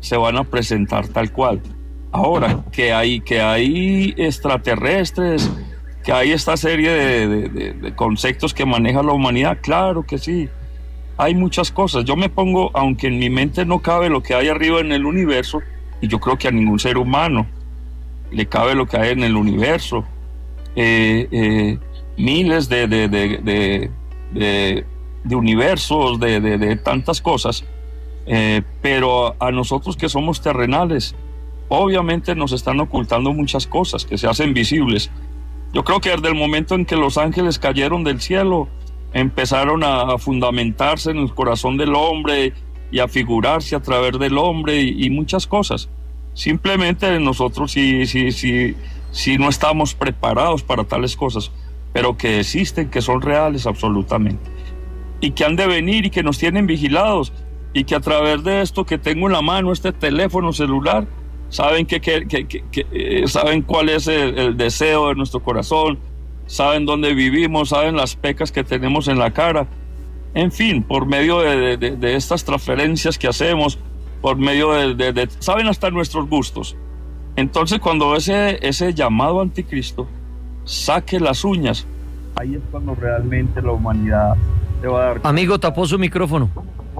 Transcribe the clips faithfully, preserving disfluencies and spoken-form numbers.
se van a presentar tal cual. Ahora, que hay, que hay extraterrestres, que hay esta serie de, de, de, de conceptos que maneja la humanidad, claro que sí. Hay muchas cosas. Yo me pongo, aunque en mi mente no cabe lo que hay arriba en el universo, y yo creo que a ningún ser humano le cabe lo que hay en el universo. Eh, eh, miles de, de, de, de, de, de universos, de, de, de tantas cosas. Eh, pero a nosotros que somos terrenales, obviamente nos están ocultando muchas cosas que se hacen visibles. Yo creo que desde el momento en que los ángeles cayeron del cielo, empezaron a, a fundamentarse en el corazón del hombre y a figurarse a través del hombre y, y muchas cosas. Simplemente nosotros sí, sí, sí, sí no estamos preparados para tales cosas, pero que existen, que son reales absolutamente, y que han de venir y que nos tienen vigilados, y que a través de esto que tengo en la mano, este teléfono celular, saben que, que, que, que, que eh, saben cuál es el, el deseo de nuestro corazón, saben dónde vivimos, saben las pecas que tenemos en la cara. En fin, por medio de, de, de estas transferencias que hacemos, por medio de, de, de saben hasta nuestros gustos. Entonces, cuando ese, ese llamado anticristo saque las uñas, ahí es cuando realmente la humanidad le va a dar... Amigo, tapó su micrófono.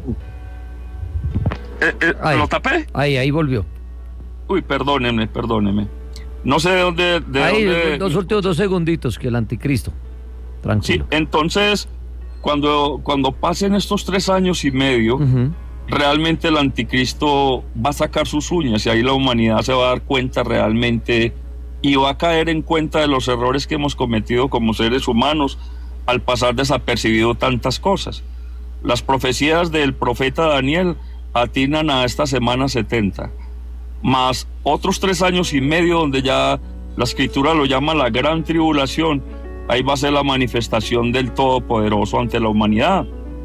Eh, eh, ¿Lo tapé? Ahí, ahí volvió. Uy, perdóneme, perdóneme. No sé de dónde... De ahí, dónde... los últimos dos segunditos que el anticristo. Tranquilo. Sí, entonces, cuando, cuando pasen estos tres años y medio, uh-huh. realmente el anticristo va a sacar sus uñas y ahí la humanidad se va a dar cuenta realmente y va a caer en cuenta de los errores que hemos cometido como seres humanos al pasar desapercibido tantas cosas. Las profecías del profeta Daniel atinan a esta semana setenta, más otros tres años y medio donde ya la escritura lo llama la gran tribulación. Ahí va a ser la manifestación del Todopoderoso ante la humanidad.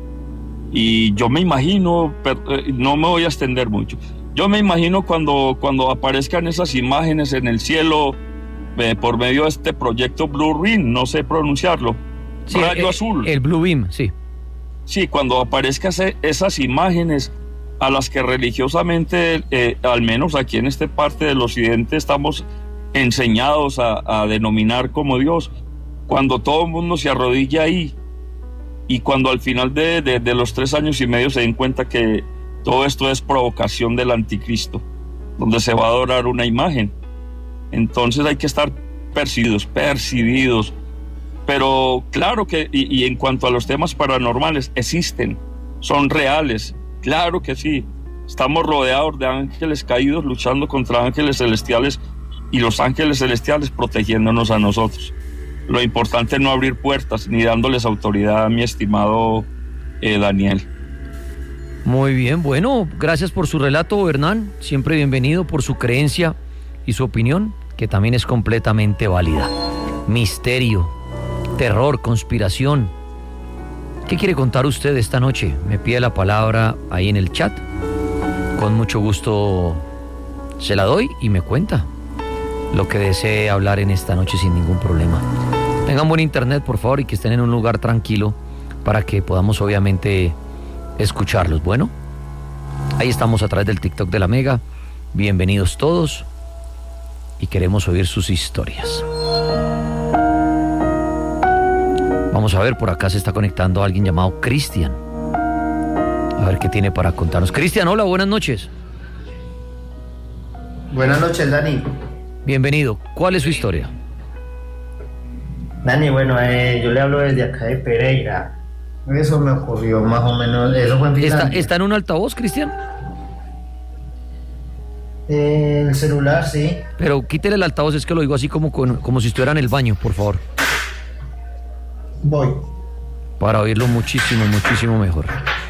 Y yo me imagino, no me voy a extender mucho, yo me imagino cuando, cuando aparezcan esas imágenes en el cielo eh, por medio de este proyecto Blue Ring, no sé pronunciarlo, sí, rayo el, azul. El Blue Beam, sí. Sí, cuando aparezcan esas imágenes a las que religiosamente, eh, al menos aquí en esta parte del occidente, estamos enseñados a, a denominar como Dios, cuando todo el mundo se arrodilla ahí, y cuando al final de, de, de los tres años y medio se den cuenta que todo esto es provocación del anticristo, donde se va a adorar una imagen. Entonces hay que estar percibidos, percibidos. Pero claro que, y, y en cuanto a los temas paranormales, existen, son reales, claro que sí. Estamos rodeados de ángeles caídos luchando contra ángeles celestiales y los ángeles celestiales protegiéndonos a nosotros. Lo importante es no abrir puertas ni dándoles autoridad a mi estimado eh, Daniel. Muy bien, bueno, gracias por su relato, Hernán. Siempre bienvenido, por su creencia y su opinión, que también es completamente válida. Misterio, terror, conspiración. ¿Qué quiere contar usted esta noche? Me pide la palabra ahí en el chat. Con mucho gusto se la doy y me cuenta lo que desee hablar en esta noche sin ningún problema. Tengan buen internet, por favor, y que estén en un lugar tranquilo para que podamos obviamente escucharlos. Bueno, ahí estamos a través del TikTok de la Mega. Bienvenidos todos y queremos oír sus historias. Vamos a ver, por acá se está conectando alguien llamado Cristian. A ver qué tiene para contarnos. Cristian, hola, buenas noches. Buenas noches, Dani. Bienvenido. ¿Cuál es su historia? Dani, bueno, eh, yo le hablo desde acá de Pereira. Eso me ocurrió más o menos, eso fue en ¿Está, ¿Está en un altavoz, Cristian? Eh, el celular, sí. Pero quítele el altavoz, es que lo digo así como, como si estuviera en el baño, por favor. Voy. Para oírlo muchísimo, muchísimo mejor.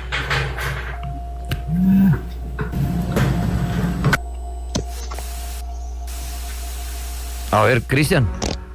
A ver, Cristian.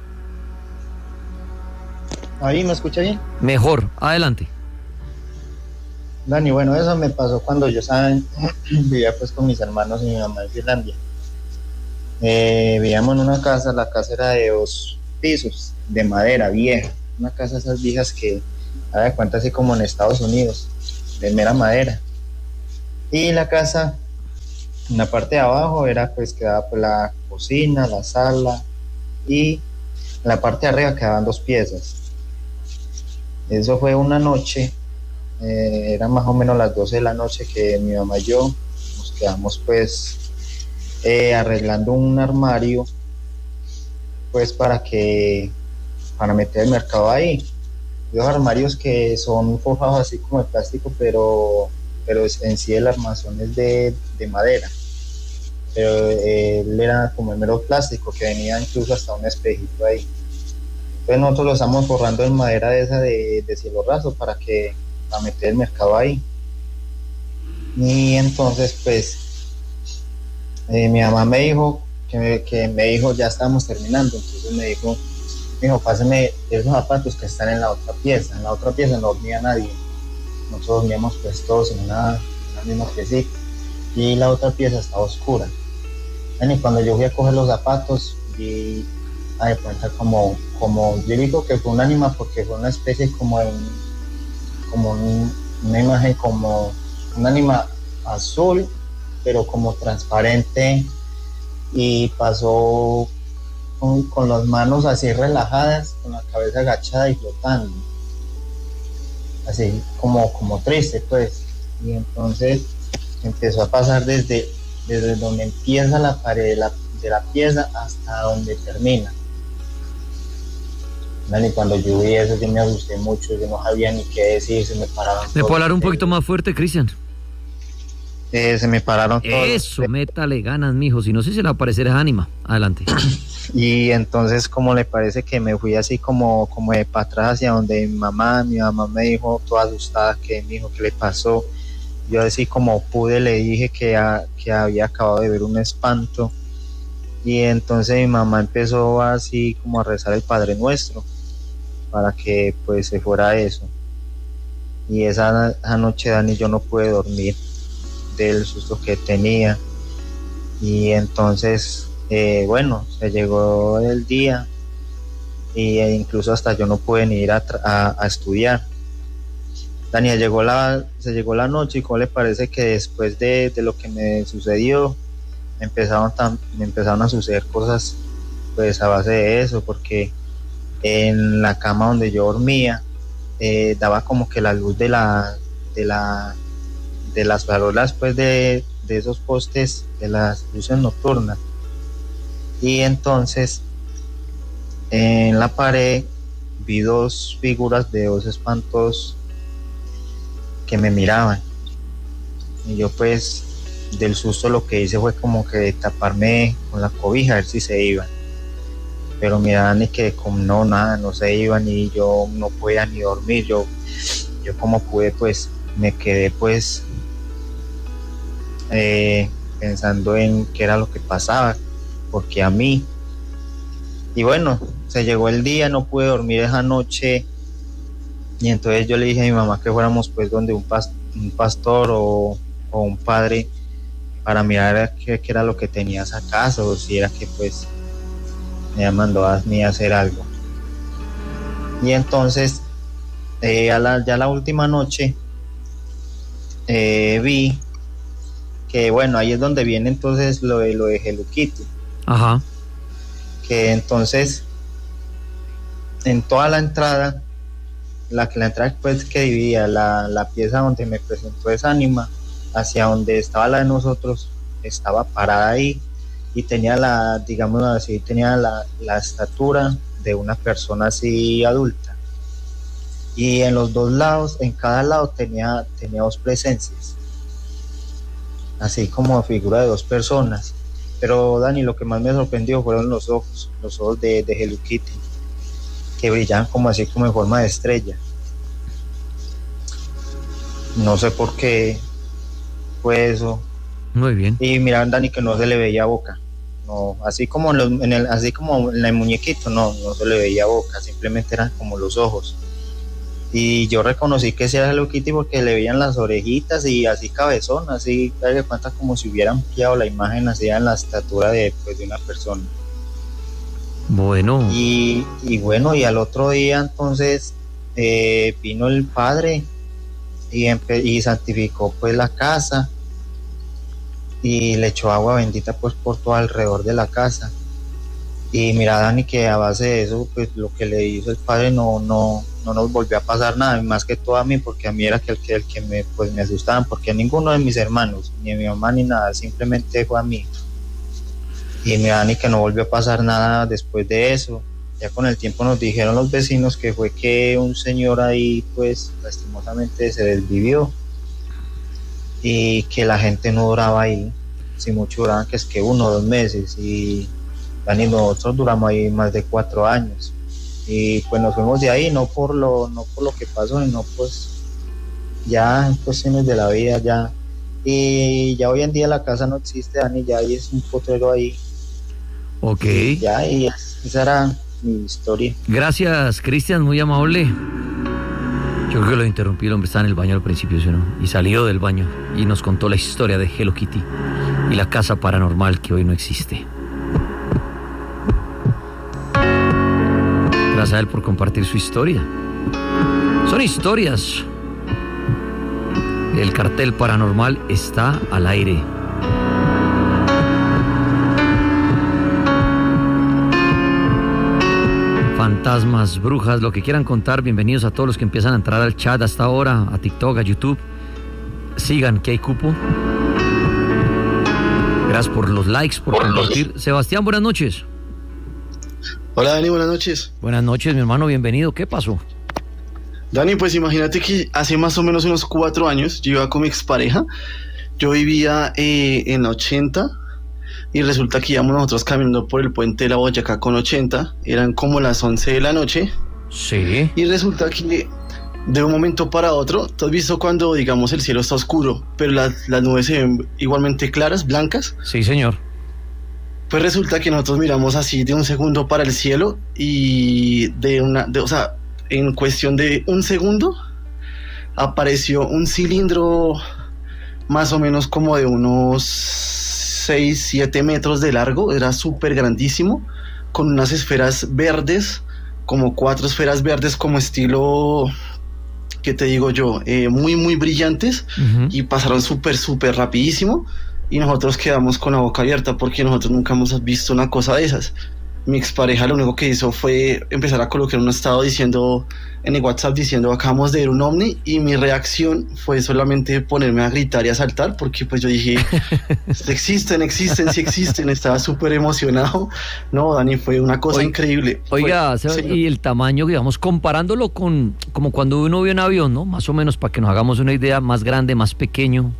¿Ahí me escucha bien? Mejor, adelante. Dani, bueno, eso me pasó cuando yo, ¿saben? vivía pues con mis hermanos y mi mamá en Finlandia. Eh, vivíamos en una casa, la casa era de dos pisos, de madera vieja. Una casa de esas viejas que, a ver, cuenta así como en Estados Unidos, de mera madera. Y la casa En la parte de abajo era pues quedaba pues la cocina, la sala, y en la parte de arriba quedaban dos piezas. Eso fue una noche, eh, eran más o menos las doce de la noche que mi mamá y yo nos quedamos pues eh, arreglando un armario pues para que para meter el mercado ahí. Los armarios que son forjados así como de plástico, pero, pero en sí el armazón es de, de madera. Pero eh, él era como el mero plástico, que venía incluso hasta un espejito ahí. Entonces nosotros lo estamos forrando en madera de esa de, de cielo raso para que para meter el mercado ahí. Y entonces pues eh, mi mamá me dijo que me, que me dijo ya estamos terminando, entonces me dijo, dijo, pásame esos zapatos que están en la otra pieza. En la otra pieza no dormía nadie, nosotros dormíamos pues todos en una, una misma piecita, y la otra pieza estaba oscura. Y cuando yo fui a coger los zapatos, vi a de cuenta como, como, yo digo que fue un ánima porque fue una especie como de un, como un, una imagen como un ánima azul, pero como transparente, y pasó con, con las manos así relajadas, con la cabeza agachada y flotando, así como, como triste pues. Y entonces empezó a pasar desde, desde donde empieza la pared de la, de la pieza hasta donde termina. Y cuando yo vi eso, yo me asusté mucho, yo no sabía ni qué decir, se me pararon. ¿Me puedo hablar un poquito más fuerte, Cristian? Eh, se me pararon todos. Eso, métale ganas, mijo, si no sé si se le va a aparecer esa ánima. Adelante. Y entonces, como le parece que me fui así como, como de para atrás hacia donde mi mamá, mi mamá me dijo toda asustada que mi hijo, ¿qué le pasó? Yo así como pude le dije que, a, que había acabado de ver un espanto, y entonces mi mamá empezó así como a rezar el Padre Nuestro para que pues se fuera eso. Y esa, esa noche, Dani, yo no pude dormir del susto que tenía. Y entonces eh, bueno, se llegó el día e incluso hasta yo no pude ni ir a, a, a estudiar. Daniel, llegó la, se llegó la noche, y cómo le parece que después de, de lo que me sucedió me empezaron, tam, me empezaron a suceder cosas pues a base de eso, porque en la cama donde yo dormía eh, daba como que la luz de la de la de las farolas pues de, de esos postes de las luces nocturnas, y entonces en la pared vi dos figuras de dos espantos que me miraban, y yo pues del susto lo que hice fue como que taparme con la cobija a ver si se iban, pero miraban y que como no, nada, no se iban, y yo no podía ni dormir. Yo, yo como pude pues me quedé pues eh, pensando en qué era lo que pasaba, porque a mí, y bueno, se llegó el día, no pude dormir esa noche, y entonces yo le dije a mi mamá que fuéramos pues donde un, pas, un pastor o, o un padre para mirar qué, qué era lo que tenía esa casa, o si era que pues me mandó a mí a hacer algo. Y entonces eh, a la, ya la última noche eh, vi que bueno, ahí es donde viene entonces lo de, lo de Hello Kitty. Ajá. Que entonces en toda la entrada, la que la entrada pues que dividía la, la pieza donde me presentó esa ánima hacia donde estaba la de nosotros, estaba parada ahí, y tenía la, digamos así, tenía la, la estatura de una persona así adulta, y en los dos lados, en cada lado tenía, tenía dos presencias, así como figura de dos personas. Pero Dani, lo que más me sorprendió fueron los ojos, los ojos de, de Hello Kitty, que brillaban como así como en forma de estrella. No sé por qué fue eso. Muy bien. Y miraban, Dani, que no se le veía boca, no, así como en, los, en el, así como en el muñequito, no, no se le veía boca, simplemente eran como los ojos. Y yo reconocí que ese era Hello Kitty porque le veían las orejitas y así cabezón, así de cuenta como si hubieran ampliado la imagen así en la estatura de, pues, de una persona. Bueno. Y, y bueno, y al otro día entonces eh, vino el padre y, empe- y santificó pues la casa. y le echó agua bendita pues por todo alrededor de la casa. Y mira, Dani, que a base de eso, pues lo que le hizo el padre no, no, no nos volvió a pasar nada, y más que todo a mí, porque a mí era que el que, el que me, pues, me asustaban, porque a ninguno de mis hermanos, ni a mi mamá ni nada, simplemente fue a mí. Y mira, Dani, que no volvió a pasar nada después de eso. Ya con el tiempo nos dijeron los vecinos que fue que un señor ahí, pues, lastimosamente se desvivió, y que la gente no duraba ahí, si mucho duraban, que es que uno o dos meses, y Dani, nosotros duramos ahí más de cuatro años, y pues nos fuimos de ahí, no por lo, no por lo que pasó, sino pues ya en cuestiones de la vida, ya, y ya hoy en día la casa no existe, Dani, ya ahí es un potrero ahí. Ok. Y ya, y esa era mi historia. Gracias, Cristian, muy amable. Yo creo que lo interrumpí, el hombre estaba en el baño al principio, ¿sí, no? Y salió del baño y nos contó la historia de Hello Kitty y la casa paranormal que hoy no existe. Gracias a él por compartir su historia. Son historias. El cartel paranormal está al aire. Fantasmas, brujas, lo que quieran contar, bienvenidos a todos los que empiezan a entrar al chat hasta ahora, a TikTok, a YouTube. Sigan, que hay cupo. Gracias por los likes, por compartir. Sebastián, buenas noches. Hola Dani, buenas noches. Buenas noches, mi hermano, bienvenido. ¿Qué pasó? Dani, pues imagínate que hace más o menos unos cuatro años yo iba con mi expareja. Yo vivía eh, en la ochenta y resulta que íbamos nosotros caminando por el puente de la Boyacá con ochenta. Eran como las once de la noche. Sí. Y resulta que de un momento para otro, ¿tú has visto cuando, digamos, el cielo está oscuro, pero las, las nubes se ven igualmente claras, blancas? Sí, señor. Pues resulta que nosotros miramos así de un segundo para el cielo y de una, de, o sea, en cuestión de un segundo apareció un cilindro más o menos como de unos seis, siete metros de largo, era súper grandísimo, con unas esferas verdes, como cuatro esferas verdes como estilo, ¿qué te digo yo? Eh, muy, muy brillantes, uh-huh. Y pasaron súper, súper rapidísimo. Y nosotros quedamos con la boca abierta porque nosotros nunca hemos visto una cosa de esas. Mi expareja lo único que hizo fue empezar a colocar un estado diciendo en el WhatsApp diciendo acabamos de ver un ovni, y mi reacción fue solamente ponerme a gritar y a saltar porque pues yo dije existen, existen, sí existen, estaba súper emocionado. No, Dani, fue una cosa Oiga, increíble. Oiga, fue, Seba, y el tamaño, digamos, comparándolo con como cuando uno ve un avión, ¿no? Más o menos para que nos hagamos una idea, más grande, más pequeño.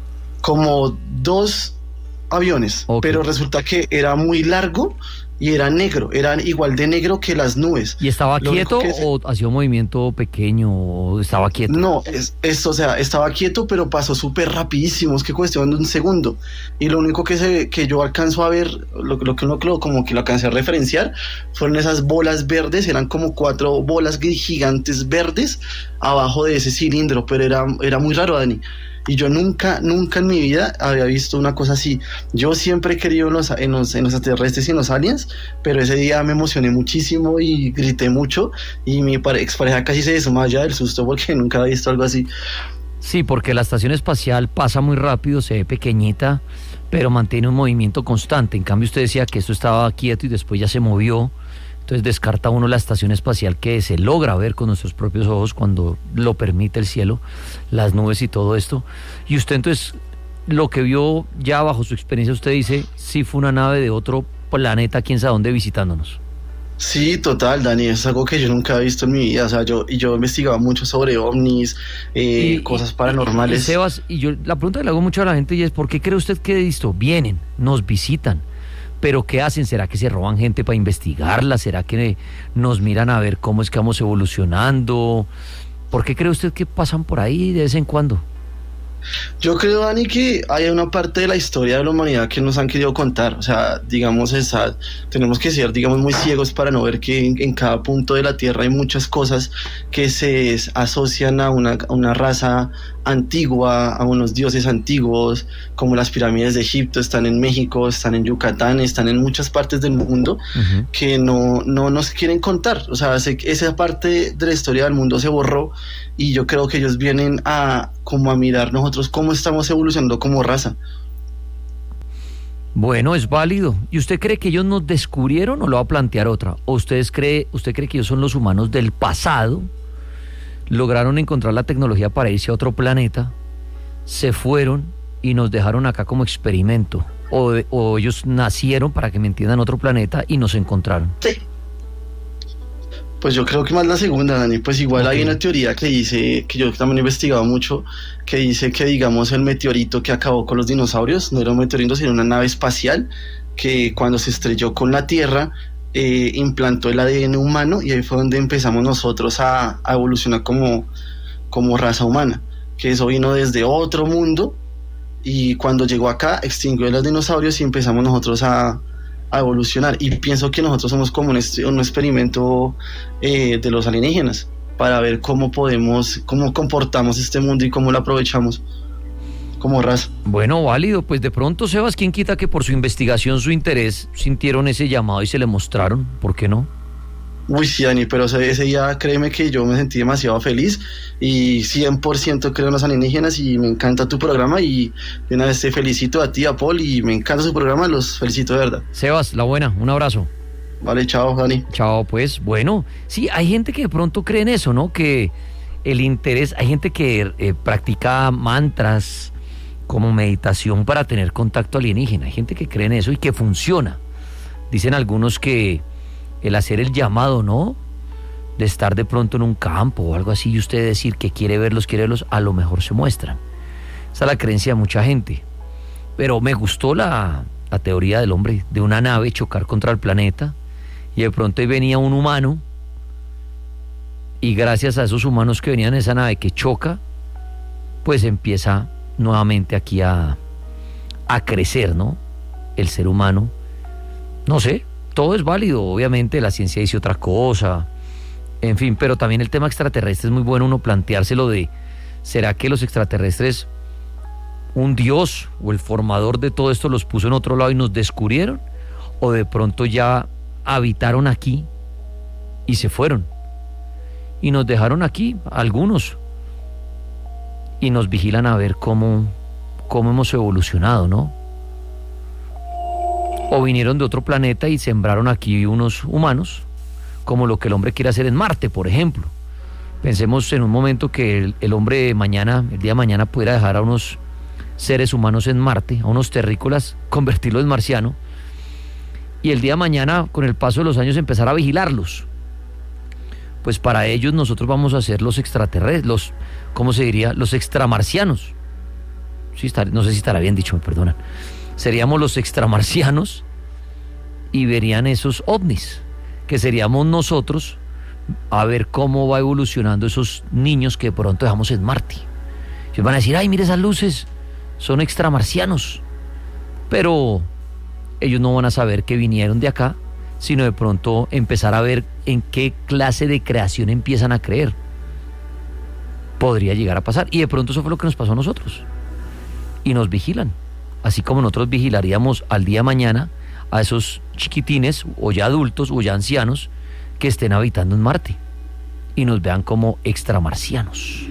Como dos aviones, okay. Pero resulta que era muy largo y era negro, era igual de negro que las nubes. ¿Y estaba Lo quieto se... o hacía un movimiento pequeño o estaba quieto? No, es, es, o sea, estaba quieto, pero pasó súper rapidísimo, es que cuestión de un segundo. Y lo único que se que yo alcanzo a ver, lo, lo que uno como que lo alcancé a referenciar, fueron esas bolas verdes, eran como cuatro bolas gigantes verdes abajo de ese cilindro, pero era, era muy raro, Dani. Y yo nunca, nunca en mi vida había visto una cosa así. Yo siempre he querido en los, en los, en los extraterrestres y en los aliens, pero ese día me emocioné muchísimo y grité mucho, y mi expareja casi se desmaya del susto porque nunca había visto algo así. Sí, porque la estación espacial pasa muy rápido, se ve pequeñita, pero mantiene un movimiento constante. En cambio usted decía que esto estaba quieto y después ya se movió. Entonces descarta uno la estación espacial que se logra ver con nuestros propios ojos cuando lo permite el cielo, las nubes y todo esto. Y usted entonces, lo que vio ya bajo su experiencia, usted dice, sí fue una nave de otro planeta, quién sabe dónde, visitándonos. Sí, total, Dani, es algo que yo nunca he visto en mi vida. O sea, yo, y yo investigaba mucho sobre ovnis, eh, y, cosas paranormales. Y, y Sebas, y yo la pregunta que le hago mucho a la gente y es, ¿por qué cree usted que esto? Vienen, nos visitan, pero ¿qué hacen? ¿Será que se roban gente para investigarla? ¿Será que nos miran a ver cómo es que vamos evolucionando? ¿Por qué cree usted que pasan por ahí de vez en cuando? Yo creo, Dani, que hay una parte de la historia de la humanidad que nos han querido contar. O sea, digamos, esa, tenemos que ser, digamos, muy ciegos para no ver que en, en cada punto de la Tierra hay muchas cosas que se asocian a una, a una raza antigua, a unos dioses antiguos, como las pirámides de Egipto, están en México, están en Yucatán, están en muchas partes del mundo, uh-huh. que no, no nos quieren contar. O sea, se, esa parte de la historia del mundo se borró, y yo creo que ellos vienen a como a mirar nosotros cómo estamos evolucionando como raza. Bueno, es válido. ¿Y usted cree que ellos nos descubrieron o lo va a plantear otra? ¿O ustedes cree, usted cree que ellos son los humanos del pasado? Lograron encontrar la tecnología para irse a otro planeta, se fueron y nos dejaron acá como experimento. O, o ellos nacieron, para que me entiendan, en otro planeta y nos encontraron. Sí. Pues yo creo que más la segunda, Dani. Pues igual Okay. Hay una teoría que dice, que yo también he investigado mucho, que dice que, digamos, el meteorito que acabó con los dinosaurios no era un meteorito, sino una nave espacial que cuando se estrelló con la Tierra eh, implantó el A D N humano, y ahí fue donde empezamos nosotros a, a evolucionar como, como raza humana, que eso vino desde otro mundo, y cuando llegó acá extinguió a los dinosaurios y empezamos nosotros a a evolucionar, y pienso que nosotros somos como un, est- un experimento eh, de los alienígenas para ver cómo podemos, cómo comportamos este mundo y cómo lo aprovechamos como raza. Bueno, válido. Pues de pronto, Sebas, ¿quién quita que por su investigación, su interés, sintieron ese llamado y se le mostraron? ¿Por qué no? Uy, sí, Dani, pero ese, ese día créeme que yo me sentí demasiado feliz y cien por ciento creo en los alienígenas, y me encanta tu programa, y de una vez te felicito a ti, a Paul, y me encanta su programa, los felicito de verdad. Sebas, la buena, un abrazo. Vale, chao, Dani. Chao, pues. Bueno, sí, hay gente que de pronto cree en eso, ¿no? Que el interés, hay gente que eh, practica mantras como meditación para tener contacto alienígena. Hay gente que cree en eso y que funciona. Dicen algunos que el hacer el llamado, ¿no? De estar de pronto en un campo o algo así, y usted decir que quiere verlos, quiere verlos, a lo mejor se muestran. Esa es la creencia de mucha gente. Pero me gustó la, la teoría del hombre, de una nave chocar contra el planeta, y de pronto ahí venía un humano, y gracias a esos humanos que venían en esa nave que choca, pues empieza nuevamente aquí a, a crecer, ¿no? El ser humano. No sé, todo es válido, obviamente la ciencia dice otra cosa, en fin, pero también el tema extraterrestre es muy bueno uno planteárselo de, ¿será que los extraterrestres, un dios o el formador de todo esto los puso en otro lado y nos descubrieron? ¿O de pronto ya habitaron aquí y se fueron? Y nos dejaron aquí, algunos, y nos vigilan a ver cómo, cómo hemos evolucionado, ¿no? O vinieron de otro planeta y sembraron aquí unos humanos, como lo que el hombre quiere hacer en Marte, por ejemplo. Pensemos en un momento que el, el hombre mañana, el día de mañana, pudiera dejar a unos seres humanos en Marte, a unos terrícolas, convertirlos en marciano, y el día de mañana, con el paso de los años, empezar a vigilarlos. Pues para ellos nosotros vamos a ser los extraterrestres, los, ¿cómo se diría? Los extramarcianos. Sí, está, no sé si estará bien dicho, me perdonan. Seríamos los extramarcianos y verían esos ovnis, que seríamos nosotros, a ver cómo va evolucionando esos niños que de pronto dejamos en Marte. Ellos van a decir, ay, mire esas luces, son extramarcianos. Pero ellos no van a saber que vinieron de acá, sino de pronto empezar a ver en qué clase de creación empiezan a creer. Podría llegar a pasar, y de pronto eso fue lo que nos pasó a nosotros. Y nos vigilan. Así como nosotros vigilaríamos al día de mañana a esos chiquitines, o ya adultos, o ya ancianos, que estén habitando en Marte y nos vean como extramarcianos.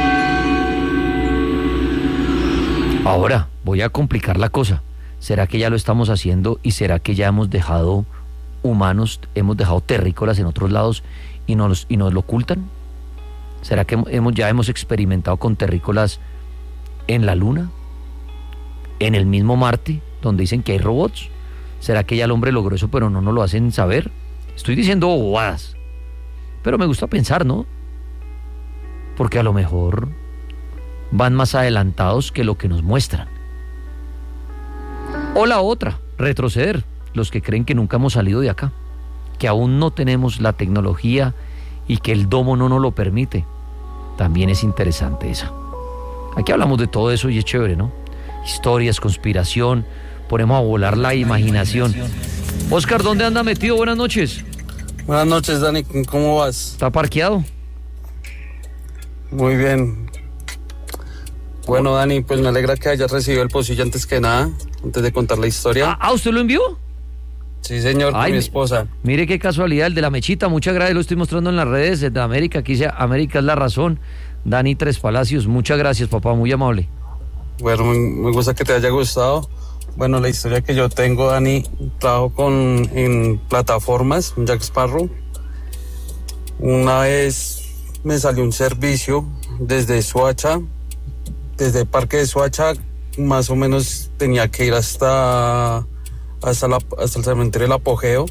Ahora, voy a complicar la cosa. ¿Será que ya lo estamos haciendo y será que ya hemos dejado humanos, hemos dejado terrícolas en otros lados y nos, y nos lo ocultan? ¿Será que hemos, ya hemos experimentado con terrícolas en la Luna? ¿En el mismo Marte, donde dicen que hay robots? ¿Será que ya el hombre logró eso pero no nos lo hacen saber? Estoy diciendo bobadas, pero me gusta pensar, ¿no? Porque a lo mejor van más adelantados que lo que nos muestran. O la otra, retroceder, los que creen que nunca hemos salido de acá, que aún no tenemos la tecnología y que el domo no nos lo permite. También es interesante esa. Aquí hablamos de todo eso y es chévere, ¿no? Historias, conspiración, ponemos a volar la imaginación. Oscar, ¿dónde anda metido? Buenas noches. Buenas noches, Dani, ¿cómo vas? ¿Está parqueado? Muy bien. Bueno, Dani, pues me alegra que hayas recibido el pocillo antes que nada, antes de contar la historia. ¿Ah, ¿usted lo envió? Sí, señor, con Ay, mi mi- esposa. Mire qué casualidad, el de la mechita, muchas gracias, lo estoy mostrando en las redes de América, aquí dice América es la razón. Dani Tres Palacios, muchas gracias, papá, muy amable. Bueno, me, me gusta que te haya gustado. Bueno, la historia que yo tengo, Dani, trabajo con, en plataformas, Jack Sparrow. Una vez me salió un servicio desde Soacha, desde el Parque de Soacha, más o menos tenía que ir hasta, hasta, la, hasta el cementerio del Apogeo.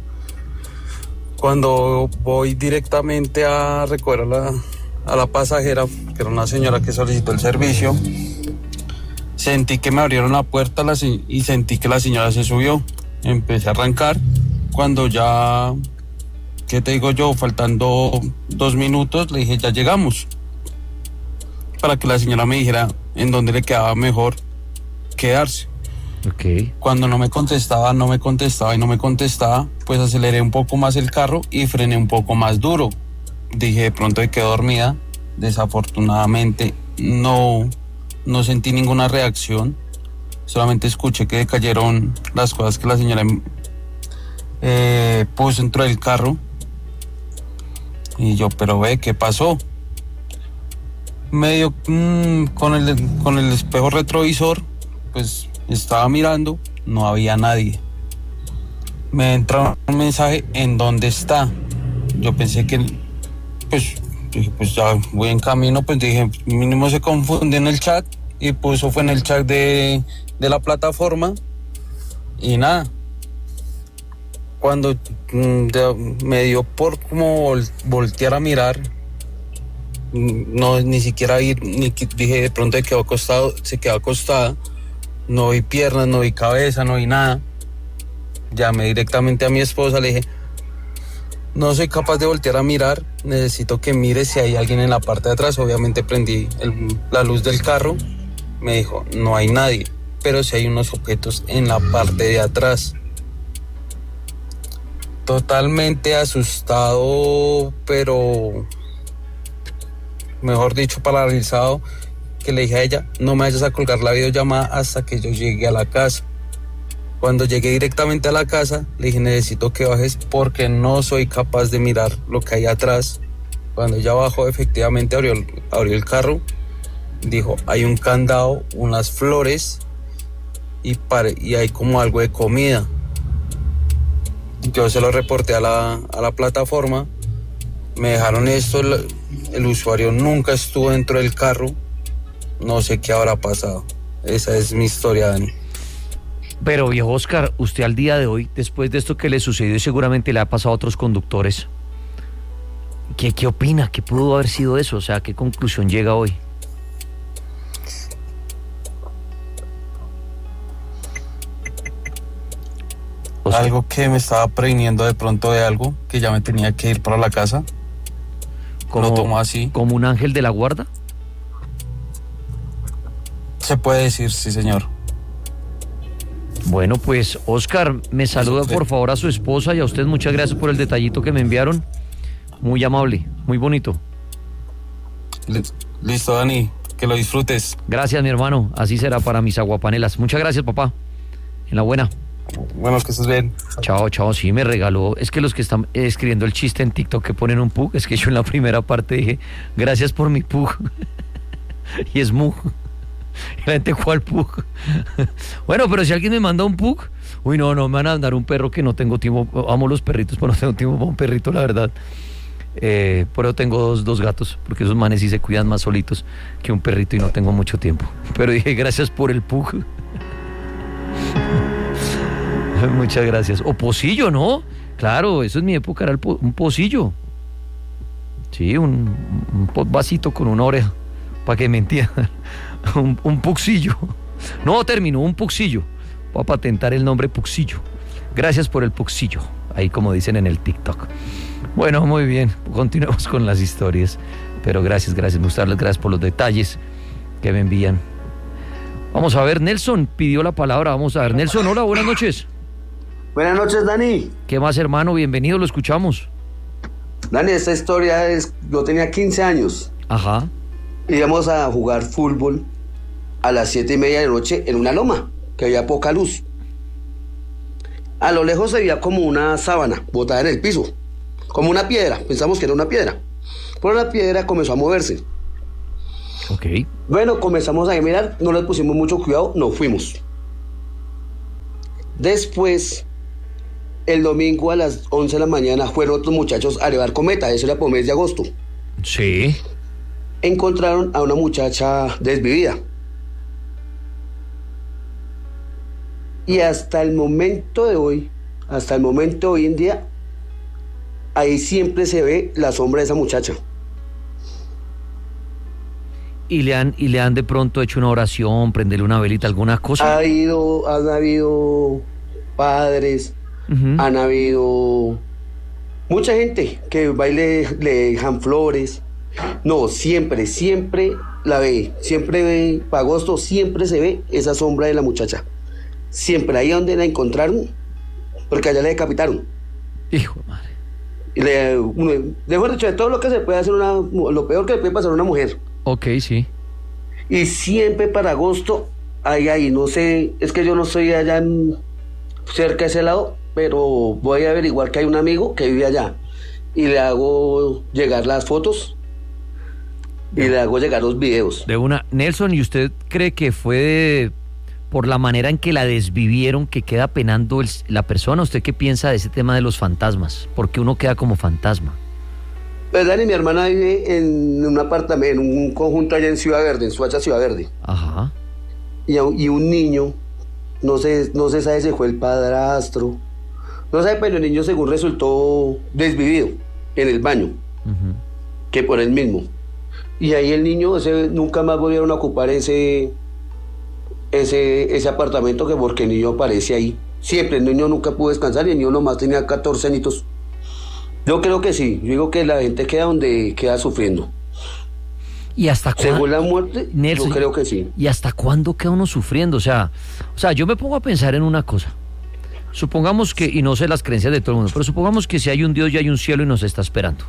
Cuando voy directamente a recoger a la, a la pasajera, que era una señora que solicitó el servicio, sentí que me abrieron la puerta la, y sentí que la señora se subió. Empecé a arrancar. Cuando ya, ¿qué te digo yo? Faltando dos minutos, le dije, ya llegamos. Para que la señora me dijera en dónde le quedaba mejor quedarse. Ok. Cuando no me contestaba, no me contestaba y no me contestaba, pues aceleré un poco más el carro y frené un poco más duro. Dije, de pronto quedé dormida. Desafortunadamente no, no sentí ninguna reacción. Solamente escuché que cayeron las cosas que la señora eh, puso dentro del carro. Y yo, pero ve, ¿qué pasó? Medio mmm, con el, con el espejo retrovisor, pues estaba mirando, no había nadie. Me entra un mensaje, ¿en dónde está? Yo pensé que, pues, dije, pues ya voy en camino, pues dije, mínimo se confunde en el chat, y puso fue en el chat de, de la plataforma, y nada. Cuando mm, de, me dio por como vol, voltear a mirar, no, ni siquiera ir, ni dije, de pronto se quedó acostado, se quedó acostada. No vi piernas, no vi cabeza, no vi nada. Llamé directamente a mi esposa, le dije, no soy capaz de voltear a mirar, necesito que mire si hay alguien en la parte de atrás. Obviamente prendí el, la luz del carro, me dijo, no hay nadie, pero sí hay unos objetos en la parte de atrás. Totalmente asustado, pero, mejor dicho, paralizado, que le dije a ella, no me vayas a colgar la videollamada hasta que yo llegue a la casa. Cuando llegué directamente a la casa, le dije, necesito que bajes porque no soy capaz de mirar lo que hay atrás. Cuando ella bajó, efectivamente abrió, abrió el carro, dijo, hay un candado, unas flores y, pare, y hay como algo de comida. Yo se lo reporté a la, a la plataforma, me dejaron esto, el, el usuario nunca estuvo dentro del carro. No sé qué habrá pasado. Esa es mi historia, Dani. Pero, viejo Oscar, usted al día de hoy, después de esto que le sucedió y seguramente le ha pasado a otros conductores, ¿qué, qué opina? ¿Qué pudo haber sido eso? O sea, ¿a qué conclusión llega hoy? Oscar. Algo que me estaba previniendo de pronto de algo, que ya me tenía que ir para la casa. ¿Como, lo tomo así? ¿Como un ángel de la guarda? Se puede decir, sí, señor. Bueno, pues, Oscar, me saluda por favor a su esposa y a usted. Muchas gracias por el detallito que me enviaron. Muy amable, muy bonito. Listo, Dani, que lo disfrutes. Gracias, mi hermano. Así será para mis aguapanelas. Muchas gracias, papá. En la buena. Bueno, que estés bien. Chao, chao. Sí, me regaló. Es que los que están escribiendo el chiste en TikTok que ponen un pug, es que yo en la primera parte dije, gracias por mi pug. Y es mu. La gente, ¿cuál pug? Bueno, pero si alguien me manda un pug, uy, no, no me van a mandar un perro que no tengo tiempo. Amo los perritos, pero no tengo tiempo para un perrito, la verdad. Eh, pero tengo dos, dos gatos, porque esos manes sí se cuidan más solitos que un perrito y no tengo mucho tiempo. Pero dije, gracias por el pug. Muchas gracias. O pocillo, ¿no? Claro, eso en mi época era el po- un pocillo. Sí, un, un vasito con una oreja, para que me entiendan. Un, un puxillo. No terminó, un puxillo. Voy a patentar el nombre puxillo. Gracias por el puxillo. Ahí como dicen en el TikTok. Bueno, muy bien. Continuemos con las historias. Pero gracias, gracias. Me gusta darles gracias por los detalles que me envían. Vamos a ver, Nelson pidió la palabra. Vamos a ver, Nelson, hola, buenas noches. Buenas noches, Dani. ¿Qué más, hermano? Bienvenido, lo escuchamos. Dani, esta historia es, yo tenía quince años. Ajá. Íbamos a jugar fútbol a las siete y media de la noche en una loma, que había poca luz. A lo lejos se veía como una sábana botada en el piso, como una piedra, pensamos que era una piedra. Pero la piedra comenzó a moverse. Ok. Bueno, comenzamos a mirar, no le pusimos mucho cuidado, nos fuimos. Después, el domingo a las once de la mañana fueron otros muchachos a elevar cometa, eso era por mes de agosto. Sí. Encontraron a una muchacha desvivida. Y hasta el momento de hoy, hasta el momento de hoy en día, ahí siempre se ve la sombra de esa muchacha. ¿Y le han, y le han de pronto hecho una oración, prenderle una velita, alguna cosa? Ha ido, han habido padres, uh-huh. han habido mucha gente que va y le, le dejan flores. No, siempre, siempre la ve, siempre ve, para agosto siempre se ve esa sombra de la muchacha. Siempre, ahí donde la encontraron, porque allá la decapitaron. Hijo de madre. Y le, uno, mejor dicho, de todo lo que se puede hacer una, lo peor que le puede pasar a una mujer. Ok, sí. Y siempre para agosto, ahí, ahí, no sé, es que yo no estoy allá en, cerca de ese lado, pero voy a averiguar que hay un amigo que vive allá. Y le hago llegar las fotos y le hago llegar los videos. De una. Nelson, ¿y usted cree que fue de, por la manera en que la desvivieron que queda penando el, la persona? ¿Usted qué piensa de ese tema de los fantasmas? ¿Por qué uno queda como fantasma? Pues Dani, mi hermana vive en un apartamento, en un conjunto allá en Ciudad Verde, en Suacha, Ciudad Verde. Ajá. Y, y un niño, no sé, no se sabe si fue el padrastro, no sabe, pero el niño según resultó desvivido en el baño, uh-huh. que por él mismo. Y ahí el niño, ese, nunca más volvieron a ocupar ese, ese, ese apartamento, que porque el niño aparece ahí. Siempre, el niño nunca pudo descansar y el niño nomás tenía catorce añitos. Yo creo que sí, yo digo que la gente queda donde queda sufriendo. ¿Y hasta cuándo? Según la muerte, Nelson, yo creo que sí. ¿Y hasta cuándo queda uno sufriendo? O sea, o sea, yo me pongo a pensar en una cosa. Supongamos que, y no sé las creencias de todo el mundo, pero supongamos que si hay un Dios y hay un cielo y nos está esperando.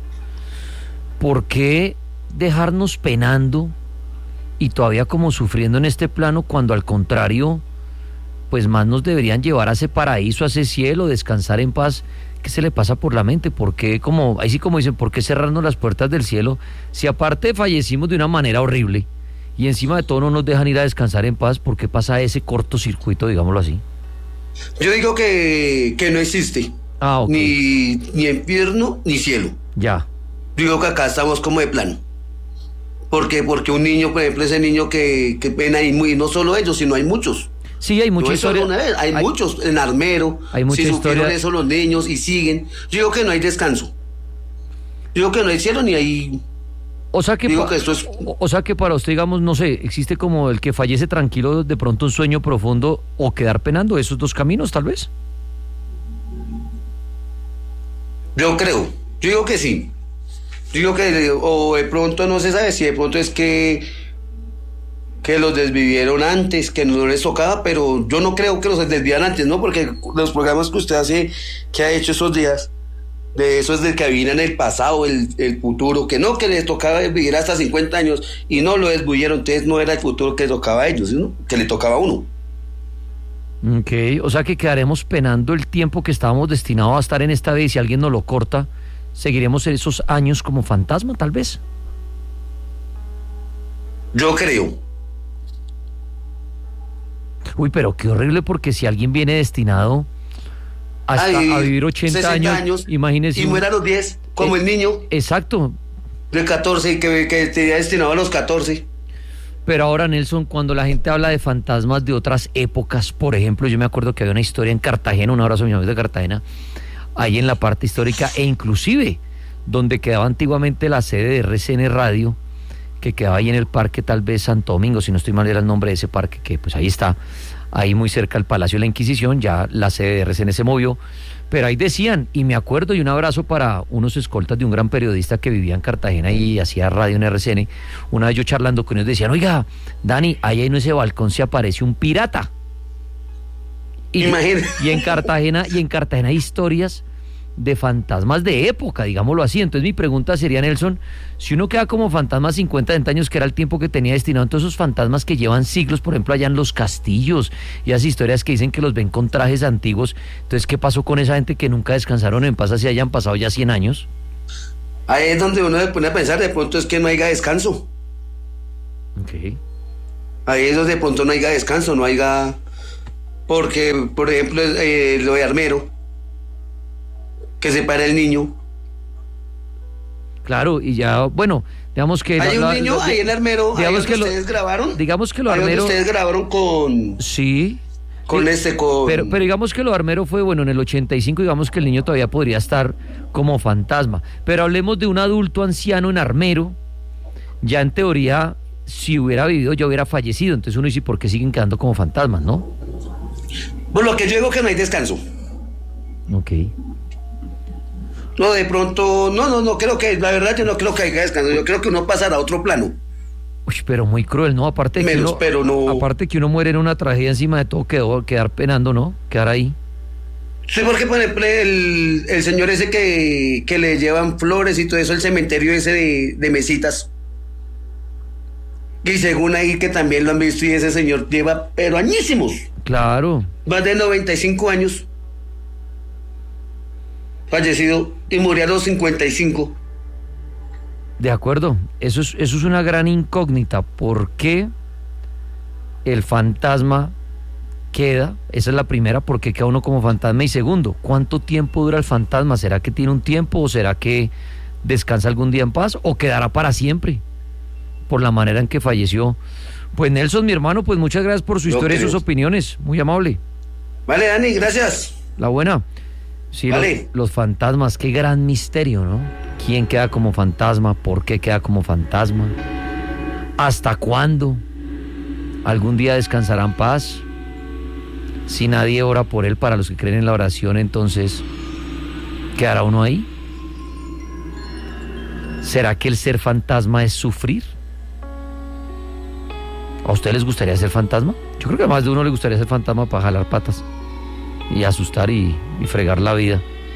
¿Por qué dejarnos penando y todavía como sufriendo en este plano cuando al contrario, pues más nos deberían llevar a ese paraíso, a ese cielo, descansar en paz? ¿Qué se le pasa por la mente? ¿Por qué, como, ahí sí como dicen, por qué cerrarnos las puertas del cielo si aparte fallecimos de una manera horrible y encima de todo no nos dejan ir a descansar en paz? ¿Por qué pasa ese cortocircuito, digámoslo así? Yo digo que, que no existe ah, okay. ni, ni infierno ni cielo. Ya. Yo digo que acá estamos como de plano. ¿Por qué? Porque un niño, por ejemplo, ese niño que, que ven ahí, muy, no solo ellos, sino hay muchos. Sí, hay mucha no historia. Una vez, hay, hay muchos en Armero. Hay mucha si historia. supieron eso los niños y siguen. Yo digo que no hay descanso. Yo digo que no hay cielo ni hay. O sea que, digo pa, que esto es... o, o sea que para usted, digamos, no sé, existe como el que fallece tranquilo, de pronto un sueño profundo o quedar penando, esos dos caminos, tal vez. Yo creo. Yo digo que sí. Yo digo que, o de pronto no se sabe si de pronto es que. que los desvivieron antes, que no les tocaba, pero yo no creo que los desviaran antes, ¿no? Porque los programas que usted hace, que ha hecho esos días, de eso es del que adivinan el pasado, el, el futuro, que no, que les tocaba vivir hasta cincuenta años, y no lo desvivieron, entonces no era el futuro que les tocaba a ellos, ¿no? Que le tocaba a uno. Ok, o sea que quedaremos penando el tiempo que estábamos destinados a estar en esta vida y si alguien nos lo corta, seguiremos esos años como fantasma, tal vez. Yo creo. Uy, pero qué horrible, porque si alguien viene destinado hasta Ay, a vivir ochenta años, años, imagínese. Y muera a los diez, como eh, el niño. Exacto. De catorce, que, que tenía destinado a los catorce. Pero ahora, Nelson, cuando la gente habla de fantasmas de otras épocas, por ejemplo, yo me acuerdo que había una historia en Cartagena, un abrazo a mis amigos de Cartagena, ahí en la parte histórica, e inclusive donde quedaba antiguamente la sede de R C N Radio, que quedaba ahí en el parque, tal vez Santo Domingo, si no estoy mal era el nombre de ese parque, que pues ahí está, ahí muy cerca del Palacio de la Inquisición, ya la sede de R C N se movió, pero ahí decían, y me acuerdo, y un abrazo para unos escoltas de un gran periodista que vivía en Cartagena y hacía radio en R C N, una vez yo charlando con ellos decían, oiga, Dani, ahí en ese balcón se aparece un pirata. Y, y en Cartagena, y en Cartagena hay historias de fantasmas de época, digámoslo así. Entonces mi pregunta sería, Nelson, si uno queda como fantasma cincuenta años, que era el tiempo que tenía destinado, entonces esos fantasmas que llevan siglos, por ejemplo allá en los castillos, y esas historias que dicen que los ven con trajes antiguos, entonces ¿qué pasó con esa gente que nunca descansaron en paz, así hayan pasado ya cien años? Ahí es donde uno se pone a pensar, de pronto es que no haya descanso. Ok. Ahí es donde de pronto no haya descanso, no haya... Porque, por ejemplo, eh, lo de Armero, que se para el niño. Claro, y ya, bueno, digamos que... Hay la, un niño la, ahí en Armero, digamos ahí que donde lo, ustedes grabaron. Digamos que lo ahí Armero... donde ustedes grabaron con... Sí. Con sí, este, con... Pero, pero digamos que lo Armero fue, bueno, en el ochenta y cinco, digamos que el niño todavía podría estar como fantasma. Pero hablemos de un adulto anciano en Armero, ya en teoría, si hubiera vivido, ya hubiera fallecido. Entonces uno dice, ¿por qué siguen quedando como fantasmas, no? Bueno, lo que yo digo que no hay descanso. Ok. No, de pronto, no, no, no creo que, la verdad yo no creo que haya descanso, yo creo que uno pasará a otro plano. Uy, pero muy cruel, ¿no? Aparte de que Menos, uno, pero no... aparte que uno muere en una tragedia, encima de todo quedó quedar penando, ¿no? Quedar ahí. Sí, porque por ejemplo el, el señor ese que, que le llevan flores y todo eso, el cementerio ese de, de mesitas. Y según ahí que también lo han visto, y ese señor lleva, pero añísimos. Claro. Más de noventa y cinco años. Fallecido y murió a los cincuenta y cinco. De acuerdo, eso es, eso es una gran incógnita. ¿Por qué el fantasma queda? Esa es la primera, ¿por qué queda uno como fantasma? Y segundo, ¿cuánto tiempo dura el fantasma? ¿Será que tiene un tiempo o será que descansa algún día en paz o quedará para siempre por la manera en que falleció? Pues Nelson, mi hermano, pues muchas gracias por su Yo historia creo. y sus opiniones, muy amable. Vale, Dani, gracias. La buena. Sí, Vale. los, los fantasmas, qué gran misterio, ¿no? ¿Quién queda como fantasma? ¿Por qué queda como fantasma? ¿Hasta cuándo? ¿Algún día descansará en paz? Si nadie ora por él, para los que creen en la oración, entonces, ¿quedará uno ahí? ¿Será que el ser fantasma es sufrir? ¿A ustedes les gustaría ser fantasma? Yo creo que a más de uno le gustaría ser fantasma para jalar patas y asustar y, y fregar la vida.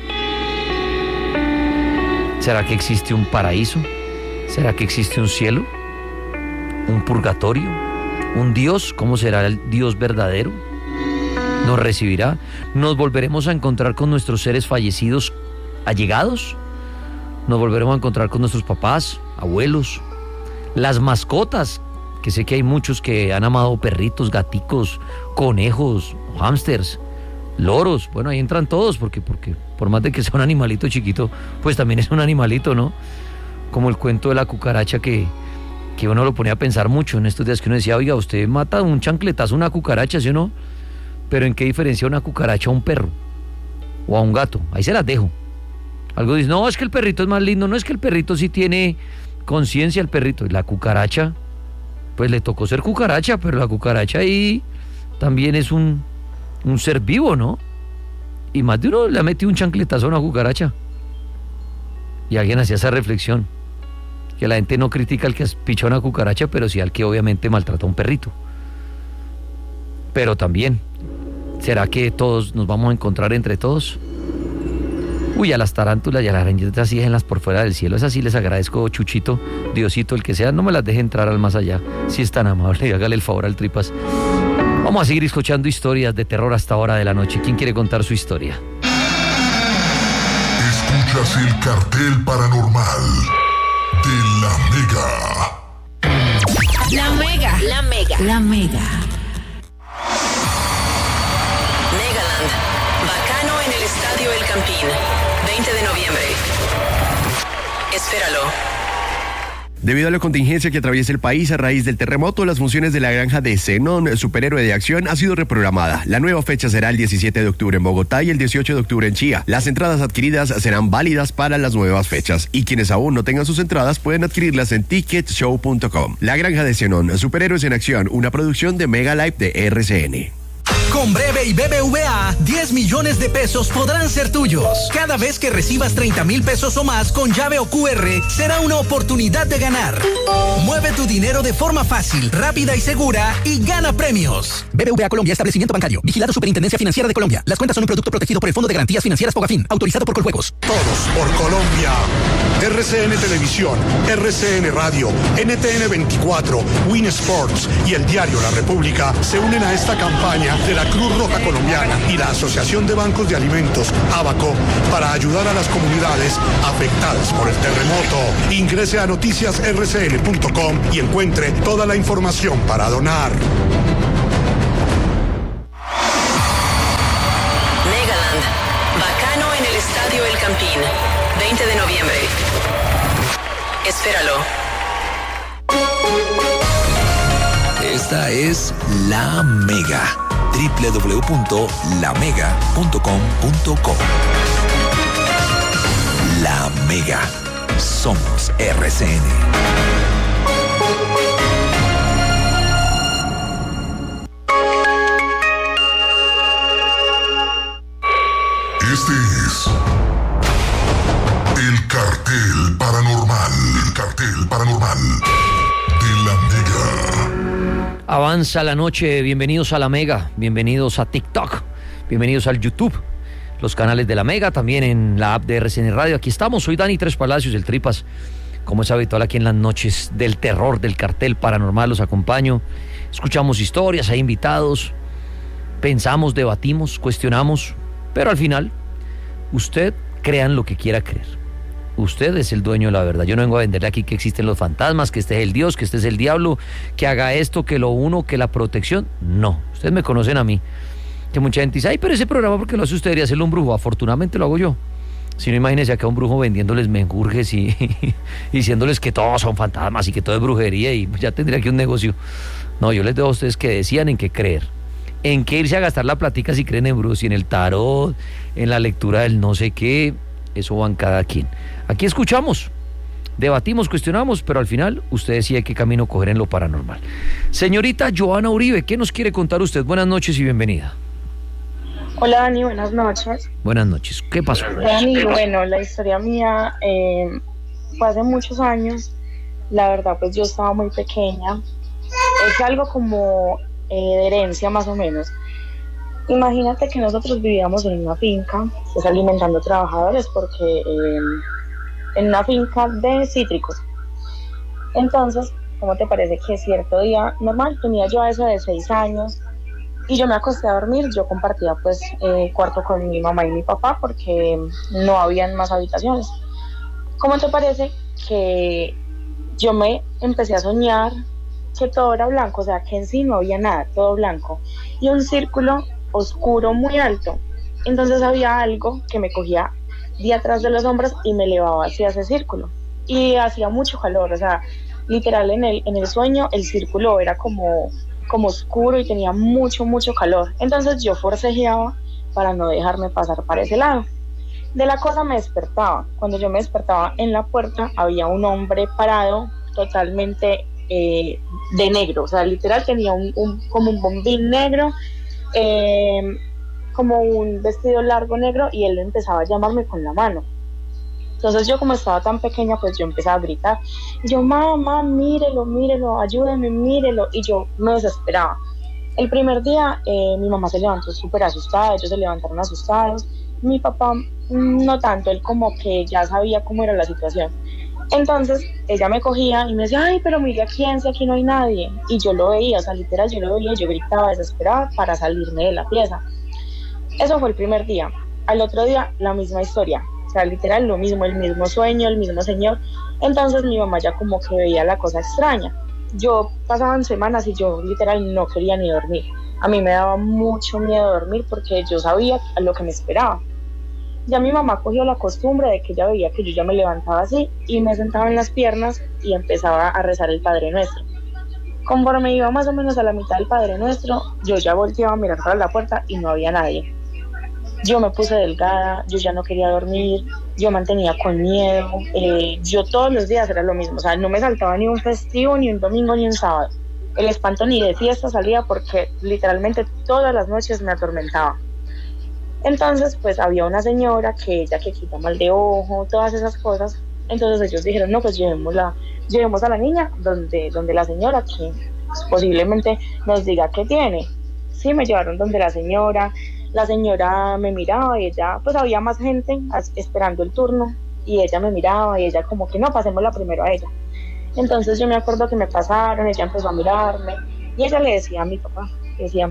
¿Será que existe un paraíso? ¿Será que existe un cielo? ¿Un purgatorio? ¿Un Dios? ¿Cómo será el Dios verdadero? ¿Nos recibirá? ¿Nos volveremos a encontrar con nuestros seres fallecidos allegados? ¿Nos volveremos a encontrar con nuestros papás, abuelos? Las mascotas, que sé que hay muchos que han amado perritos, gaticos, conejos, hámsters, loros. Bueno, ahí entran todos, porque, porque por más de que sea un animalito chiquito, pues también es un animalito, ¿no? Como el cuento de la cucaracha que, que uno lo ponía a pensar mucho en estos días, que uno decía, oiga, usted mata un chancletazo a una cucaracha, ¿sí o no? Pero ¿en qué diferencia una cucaracha a un perro? O a un gato. Ahí se las dejo. Algo dice, no, es que el perrito es más lindo, no, es que el perrito sí tiene conciencia, el perrito. Y la cucaracha, pues le tocó ser cucaracha, pero la cucaracha ahí también es un, un ser vivo, ¿no? Y más de uno le ha metido un chancletazo a una cucaracha. Y alguien hacía esa reflexión, que la gente no critica al que picha una cucaracha, pero sí al que obviamente maltrata a un perrito. Pero también, ¿será que todos nos vamos a encontrar entre todos? Uy, a las tarántulas y a las arañitas sí déjenlas por fuera del cielo. Esas sí les agradezco, Chuchito, Diosito, el que sea, no me las deje entrar al más allá. Si es tan amable, hágale el favor al Tripas. Vamos a seguir escuchando historias de terror hasta hora de la noche. ¿Quién quiere contar su historia? Escuchas el cartel paranormal de La Mega. La Mega, la Mega, la Mega. Megaland, Bacano en el Estadio El Campín, veinte de noviembre. Espéralo. Debido a la contingencia que atraviesa el país a raíz del terremoto, las funciones de la granja de Zenón, superhéroe de acción, ha sido reprogramada. La nueva fecha será el diecisiete de octubre en Bogotá y el dieciocho de octubre en Chía. Las entradas adquiridas serán válidas para las nuevas fechas y quienes aún no tengan sus entradas pueden adquirirlas en ticket show punto com. La granja de Zenón, superhéroes en acción, una producción de Mega Live de R C N. Con Breve y B B V A, diez millones de pesos podrán ser tuyos. Cada vez que recibas treinta mil pesos o más con llave o Q R, será una oportunidad de ganar. Mueve tu dinero de forma fácil, rápida y segura y gana premios. B B V A Colombia, establecimiento bancario. Vigilado Superintendencia Financiera de Colombia. Las cuentas son un producto protegido por el Fondo de Garantías Financieras Fogafín, autorizado por Coljuegos. Todos por Colombia. R C N Televisión, R C N Radio, N T N veinticuatro, Win Sports y el diario La República se unen a esta campaña de la Cruz Roja Colombiana y la Asociación de Bancos de Alimentos, ABACO, para ayudar a las comunidades afectadas por el terremoto. Ingrese a noticias r c n punto com y encuentre toda la información para donar. el Estadio El Campín, veinte de noviembre. Espéralo. Esta es La Mega. doble u doble u doble u punto la mega punto com punto co. La Mega. Somos R C N. Este es el cartel paranormal. El cartel paranormal de La Mega. Avanza la noche, bienvenidos a La Mega, bienvenidos a TikTok, bienvenidos al YouTube, los canales de La Mega, también en la app de R C N Radio. Aquí estamos, soy Dani Tres Palacios, el Tripas, como es habitual aquí en las noches del terror, del cartel paranormal, los acompaño, escuchamos historias, hay invitados, pensamos, debatimos, cuestionamos, pero al final, usted crean lo que quiera creer. Usted es el dueño de la verdad. Yo no vengo a venderle aquí que existen los fantasmas, que este es el Dios, que este es el diablo, que haga esto, que lo uno, que la protección. No, ustedes me conocen a mí. Que mucha gente dice, ay, pero ese programa porque lo hace usted, debería hacerlo un brujo. Afortunadamente lo hago yo. Si no, imagínense acá un brujo vendiéndoles menjurjes y, y diciéndoles que todos son fantasmas y que todo es brujería y ya tendría aquí un negocio. No, yo les digo a ustedes que decían en qué creer. En qué irse a gastar la platica si creen en brujos, y en el tarot, en la lectura del no sé qué. Eso van cada quien. Aquí escuchamos, debatimos, cuestionamos, pero al final usted decide qué camino coger en lo paranormal. Señorita Joana Uribe, ¿qué nos quiere contar usted? Buenas noches y bienvenida. Hola Dani, buenas noches. Buenas noches, ¿qué pasó? Dani, bueno, la historia mía eh, fue hace muchos años. La verdad, pues yo estaba muy pequeña. Es algo como eh, de herencia más o menos. Imagínate que nosotros vivíamos en una finca, pues alimentando trabajadores, porque eh, en una finca de cítricos. Entonces, ¿cómo te parece que cierto día normal, tenía yo eso de seis años, y yo me acosté a dormir? Yo compartía pues eh, cuarto con mi mamá y mi papá porque no habían más habitaciones. ¿Cómo te parece que yo me empecé a soñar que todo era blanco? O sea, que en sí no había nada, todo blanco, y un círculo oscuro muy alto. Entonces había algo que me cogía de atrás de los hombros y me elevaba hacia ese círculo, y hacía mucho calor. O sea, literal en el, en el sueño el círculo era como, como oscuro y tenía mucho, mucho calor. Entonces yo forcejeaba para no dejarme pasar para ese lado. De la cosa me despertaba. Cuando yo me despertaba, en la puerta había un hombre parado totalmente eh, de negro. O sea, literal tenía un, un, como un bombín negro, Eh, como un vestido largo negro, y él empezaba a llamarme con la mano. Entonces yo, como estaba tan pequeña, pues yo empezaba a gritar, y yo, mamá, mírelo, mírelo, ayúdeme, mírelo, y yo me desesperaba. El primer día eh, mi mamá se levantó súper asustada, ellos se levantaron asustados, mi papá no tanto, él como que ya sabía cómo era la situación. Entonces ella me cogía y me decía, ay, pero mire a quién, si aquí no hay nadie. Y yo lo veía, o sea, literal, yo lo veía, yo gritaba desesperada para salirme de la pieza. Eso fue el primer día. Al otro día, la misma historia, o sea, literal, lo mismo, el mismo sueño, el mismo señor. Entonces mi mamá ya como que veía la cosa extraña. Yo pasaban semanas y yo literal no quería ni dormir. A mí me daba mucho miedo dormir porque yo sabía lo que me esperaba. Ya mi mamá cogió la costumbre de que ella veía que yo ya me levantaba así y me sentaba en las piernas y empezaba a rezar el Padre Nuestro. Conforme iba más o menos a la mitad del Padre Nuestro, yo ya volteaba a mirar para la puerta y no había nadie. Yo me puse delgada, yo ya no quería dormir, yo mantenía con miedo, eh, yo todos los días era lo mismo, o sea, no me saltaba ni un festivo, ni un domingo, ni un sábado. El espanto ni de fiesta salía porque literalmente todas las noches me atormentaba. Entonces, pues había una señora que ella que quita mal de ojo, todas esas cosas. Entonces ellos dijeron, no, pues llevémosla, llevemos a la niña donde, donde la señora, que pues, posiblemente nos diga qué tiene. Sí, me llevaron donde la señora, la señora me miraba y ella, pues había más gente esperando el turno, y ella me miraba y ella como que no, pasémosla primero a ella. Entonces yo me acuerdo que me pasaron, ella empezó a mirarme, y ella le decía a mi papá, decía,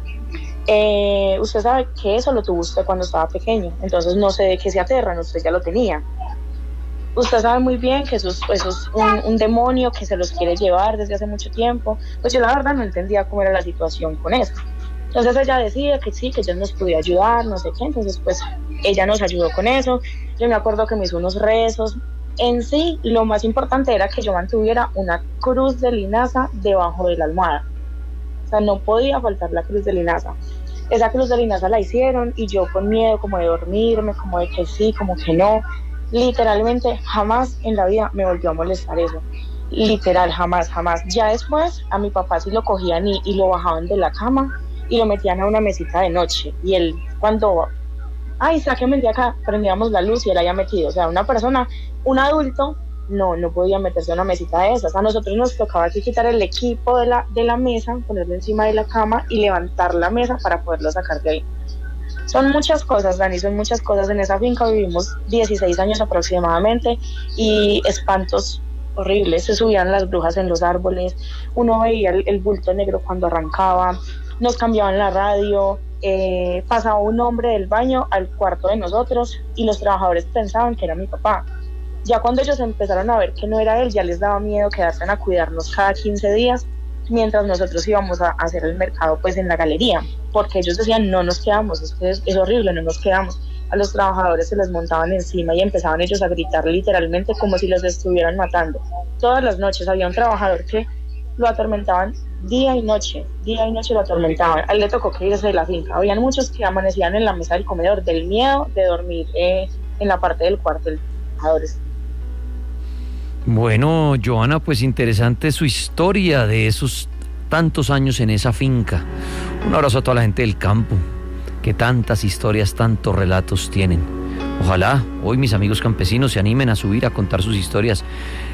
Eh, usted sabe que eso lo tuvo usted cuando estaba pequeño, entonces no sé de qué se aterran, usted ya lo tenía. Usted sabe muy bien que eso es, eso es un, un demonio que se los quiere llevar desde hace mucho tiempo. Pues yo la verdad no entendía cómo era la situación con eso. Entonces ella decía que sí, que ella nos podía ayudar, no sé qué, entonces pues ella nos ayudó con eso. Yo me acuerdo que me hizo unos rezos. En sí, lo más importante era que yo mantuviera una cruz de linaza debajo de la almohada. O sea, no podía faltar la cruz de linaza. Esa cruz de linaza la hicieron y yo con miedo como de dormirme, como de que sí, como que no. Literalmente jamás en la vida me volvió a molestar eso. Literal, jamás, jamás. Ya después a mi papá sí lo cogían y, y lo bajaban de la cama y lo metían a una mesita de noche. Y él cuando, ay, sáquenme de acá, prendíamos la luz y él había metido. O sea, una persona, un adulto, no, no podía meterse a una mesita de esas. A nosotros nos tocaba aquí quitar el equipo de la, de la mesa, ponerlo encima de la cama y levantar la mesa para poderlo sacar de ahí. Son muchas cosas, Dani, son muchas cosas. En esa finca vivimos dieciséis años aproximadamente y espantos horribles. Se subían las brujas en los árboles, uno veía el, el bulto negro cuando arrancaba, nos cambiaban la radio, eh, pasaba un hombre del baño al cuarto de nosotros y los trabajadores pensaban que era mi papá. Ya cuando ellos empezaron a ver que no era él, ya les daba miedo quedarse a cuidarnos cada quince días mientras nosotros íbamos a hacer el mercado pues en la galería, porque ellos decían no nos quedamos, es que es, es horrible, no nos quedamos. A los trabajadores se les montaban encima y empezaban ellos a gritar literalmente como si los estuvieran matando. Todas las noches había un trabajador que lo atormentaban día y noche, día y noche lo atormentaban. A él le tocó que irse de la finca. Habían muchos que amanecían en la mesa del comedor del miedo de dormir eh, en la parte del cuarto de los trabajadores. Bueno, Johanna, pues interesante su historia de esos tantos años en esa finca. Un abrazo a toda la gente del campo, que tantas historias, tantos relatos tienen. Ojalá hoy mis amigos campesinos se animen a subir a contar sus historias.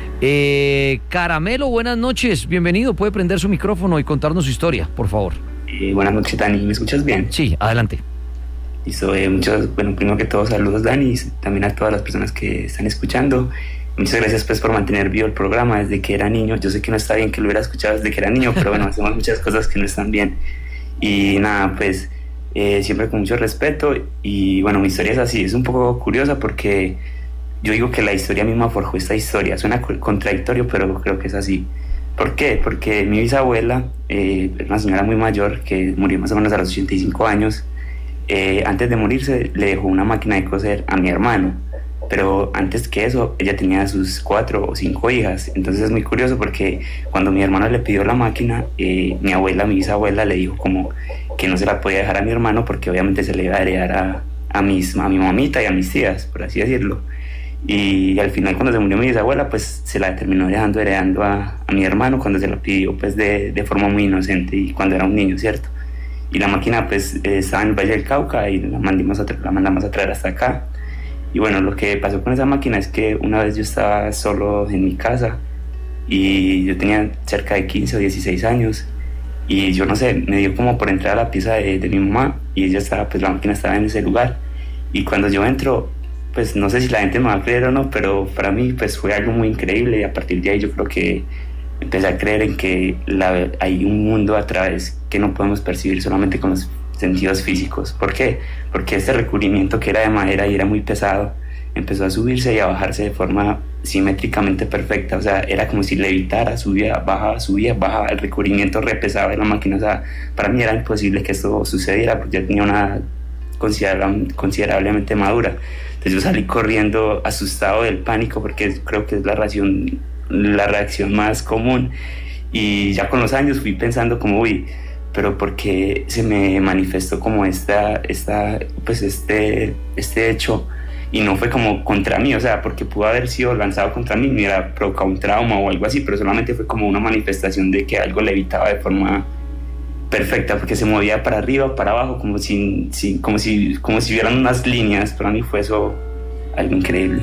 Eh, Caramelo, buenas noches, bienvenido, puede prender su micrófono y contarnos su historia, por favor. Eh, buenas noches, Dani, ¿me escuchas bien? Sí, adelante. Listo, eh, muchas, bueno, primero que todo, saludos, Dani, también a todas las personas que están escuchando. Muchas gracias pues por mantener vivo el programa desde que era niño. Yo sé que no está bien que lo hubiera escuchado desde que era niño, pero bueno, hacemos muchas cosas que no están bien. Y nada, pues eh, siempre con mucho respeto. Y bueno, mi historia es así, es un poco curiosa porque yo digo que la historia misma forjó esta historia. Suena contradictorio, pero creo que es así. ¿Por qué? Porque mi bisabuela, eh, una señora muy mayor que murió más o menos a los ochenta y cinco años, eh, antes de morirse le dejó una máquina de coser a mi hermano. Pero antes que eso, ella tenía sus cuatro o cinco hijas. Entonces es muy curioso porque cuando mi hermano le pidió la máquina, eh, mi abuela, mi bisabuela, le dijo como que no se la podía dejar a mi hermano porque obviamente se le iba a heredar a, a, mis, a mi mamita y a mis tías, por así decirlo. Y al final, cuando se murió mi bisabuela, pues se la terminó dejando heredando a, a mi hermano cuando se la pidió pues de, de forma muy inocente y cuando era un niño, ¿cierto? Y la máquina pues eh, estaba en el Valle del Cauca y la mandamos a tra- la mandamos a traer hasta acá. Y bueno, lo que pasó con esa máquina es que una vez yo estaba solo en mi casa y yo tenía cerca de quince o dieciséis años y yo no sé, me dio como por entrar a la pieza de, de mi mamá y ella estaba, pues la máquina estaba en ese lugar y cuando yo entro, pues no sé si la gente me va a creer o no, pero para mí pues fue algo muy increíble y a partir de ahí yo creo que empecé a creer en que la, hay un mundo a través que no podemos percibir solamente con los sentidos físicos. ¿Por qué? Porque este recubrimiento que era de madera y era muy pesado empezó a subirse y a bajarse de forma simétricamente perfecta, o sea, era como si levitara, subía, bajaba, subía, bajaba, el recubrimiento re pesado de la máquina, o sea, para mí era imposible que esto sucediera porque ya tenía una considerable, considerablemente madura. Entonces yo salí corriendo asustado del pánico porque creo que es la reacción, la reacción más común y ya con los años fui pensando como, uy, pero porque se me manifestó como esta, esta, pues este, este hecho y no fue como contra mí, o sea, porque pudo haber sido lanzado contra mí, me hubiera provocado un trauma o algo así, pero solamente fue como una manifestación de que algo levitaba de forma perfecta, porque se movía para arriba, para abajo, como si, si, como si, como si hubieran unas líneas. Para mí fue eso algo increíble.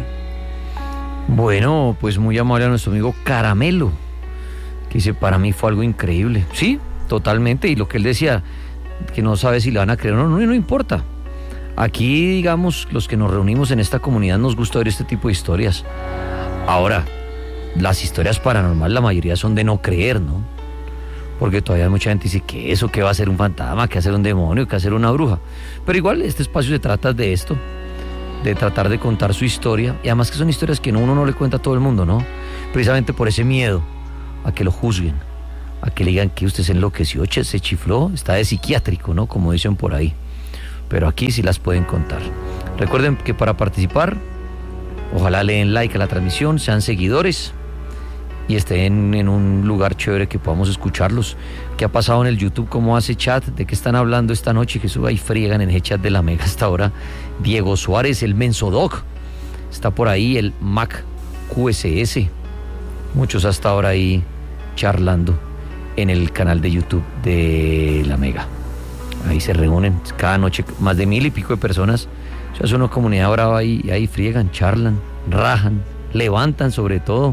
Bueno, pues muy amable a nuestro amigo Caramelo, que dice, para mí fue algo increíble. Sí, totalmente, y lo que él decía, que no sabe si le van a creer o no, no, no importa. Aquí, digamos, los que nos reunimos en esta comunidad nos gusta ver este tipo de historias. Ahora, las historias paranormales, la mayoría son de no creer, ¿no? Porque todavía mucha gente dice que eso, que va a ser un fantasma, que va a ser un demonio, que va a ser una bruja. Pero igual este espacio se trata de esto, de tratar de contar su historia, y además que son historias que uno no le cuenta a todo el mundo, ¿no? Precisamente por ese miedo a que lo juzguen, a que le digan que usted se enloqueció, che, se chifló, está de psiquiátrico, ¿no? Como dicen por ahí. Pero aquí sí las pueden contar. Recuerden que para participar, ojalá le den like a la transmisión, sean seguidores y estén en un lugar chévere que podamos escucharlos. ¿Qué ha pasado en el YouTube? ¿Cómo hace chat? ¿De qué están hablando esta noche? Que suba y friegan en el chat de la Mega hasta ahora. Diego Suárez, el Mensodoc, está por ahí, el Mac Q S S. Muchos hasta ahora ahí charlando en el canal de YouTube de la Mega. Ahí se reúnen cada noche más de mil y pico de personas. O sea, es una comunidad brava ahí, y ahí friegan, charlan, rajan, levantan sobre todo.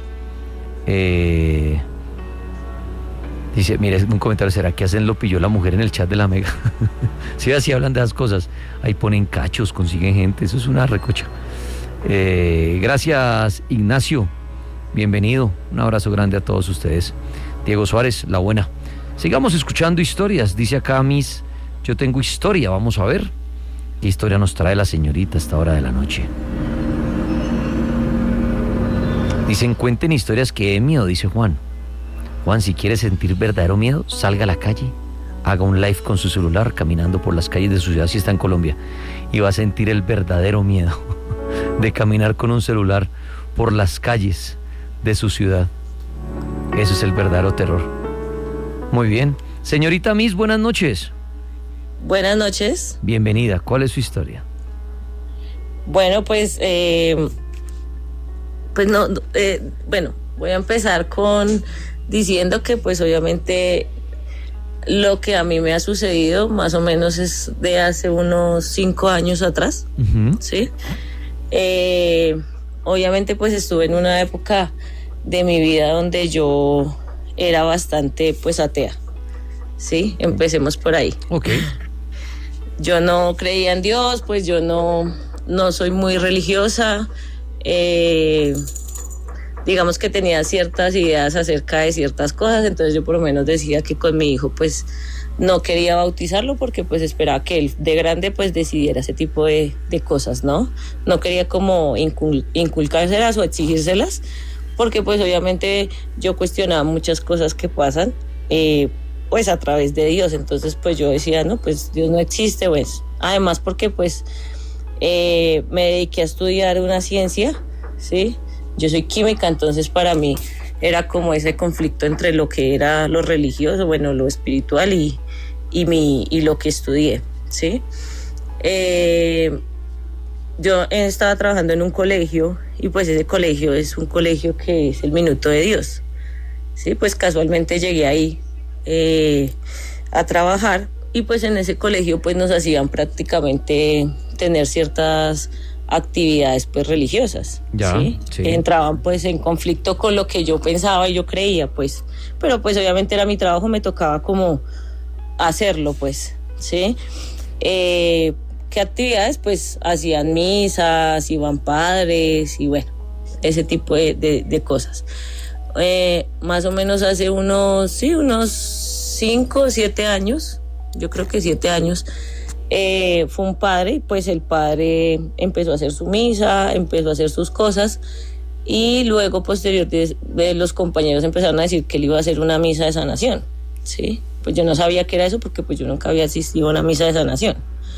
Eh, dice, mire, un comentario, ¿será que hacen lo pilló la mujer en el chat de la Mega? Sí, así hablan de esas cosas. Ahí ponen cachos, consiguen gente, eso es una recocha. Eh, gracias, Ignacio, bienvenido, un abrazo grande a todos ustedes. Diego Suárez, la buena. Sigamos escuchando historias, dice acá Miss, yo tengo historia, vamos a ver qué historia nos trae la señorita a esta hora de la noche. Dicen, cuenten historias que den miedo, dice Juan. Juan, si quiere sentir verdadero miedo, salga a la calle, haga un live con su celular caminando por las calles de su ciudad si está en Colombia y va a sentir el verdadero miedo de caminar con un celular por las calles de su ciudad. Eso es el verdadero terror. Muy bien. Señorita Miss, buenas noches. Buenas noches. Bienvenida. ¿Cuál es su historia? Bueno, pues... Eh... Pues no, eh, bueno, voy a empezar con diciendo que pues obviamente lo que a mí me ha sucedido más o menos es de hace unos cinco años atrás, uh-huh. ¿Sí? Eh, obviamente pues estuve en una época de mi vida donde yo era bastante pues atea, ¿sí? Empecemos por ahí. Okay. Yo no creía en Dios, pues yo no, no soy muy religiosa. Eh, digamos que tenía ciertas ideas acerca de ciertas cosas, entonces yo por lo menos decía que con mi hijo pues no quería bautizarlo porque pues esperaba que él de grande pues decidiera ese tipo de, de cosas, ¿no? No quería como incul- inculcárselas o exigírselas porque pues obviamente yo cuestionaba muchas cosas que pasan eh, pues a través de Dios, entonces pues yo decía, no, pues Dios no existe, pues además porque pues Eh, me dediqué a estudiar una ciencia, ¿sí? Yo soy química, entonces para mí era como ese conflicto entre lo que era lo religioso, bueno, lo espiritual y, y, mi, y lo que estudié, ¿sí? Eh, yo estaba trabajando en un colegio y pues ese colegio es un colegio que es el Minuto de Dios, ¿sí? Pues casualmente llegué ahí eh, a trabajar y pues en ese colegio pues nos hacían prácticamente tener ciertas actividades pues religiosas, ya, ¿sí? Sí. Que entraban pues en conflicto con lo que yo pensaba y yo creía pues, pero pues obviamente era mi trabajo, me tocaba como hacerlo pues, ¿sí? Eh, ¿qué actividades? Pues hacían misas, iban padres y bueno, ese tipo de, de, de cosas. Eh, más o menos hace unos, sí, unos cinco o siete años, yo creo que siete años, eh, fue un padre y pues el padre empezó a hacer su misa, empezó a hacer sus cosas y luego posterior de, de los compañeros empezaron a decir que él iba a hacer una misa de sanación, ¿sí? Pues yo no sabía qué era eso porque pues yo nunca había asistido a una misa de sanación.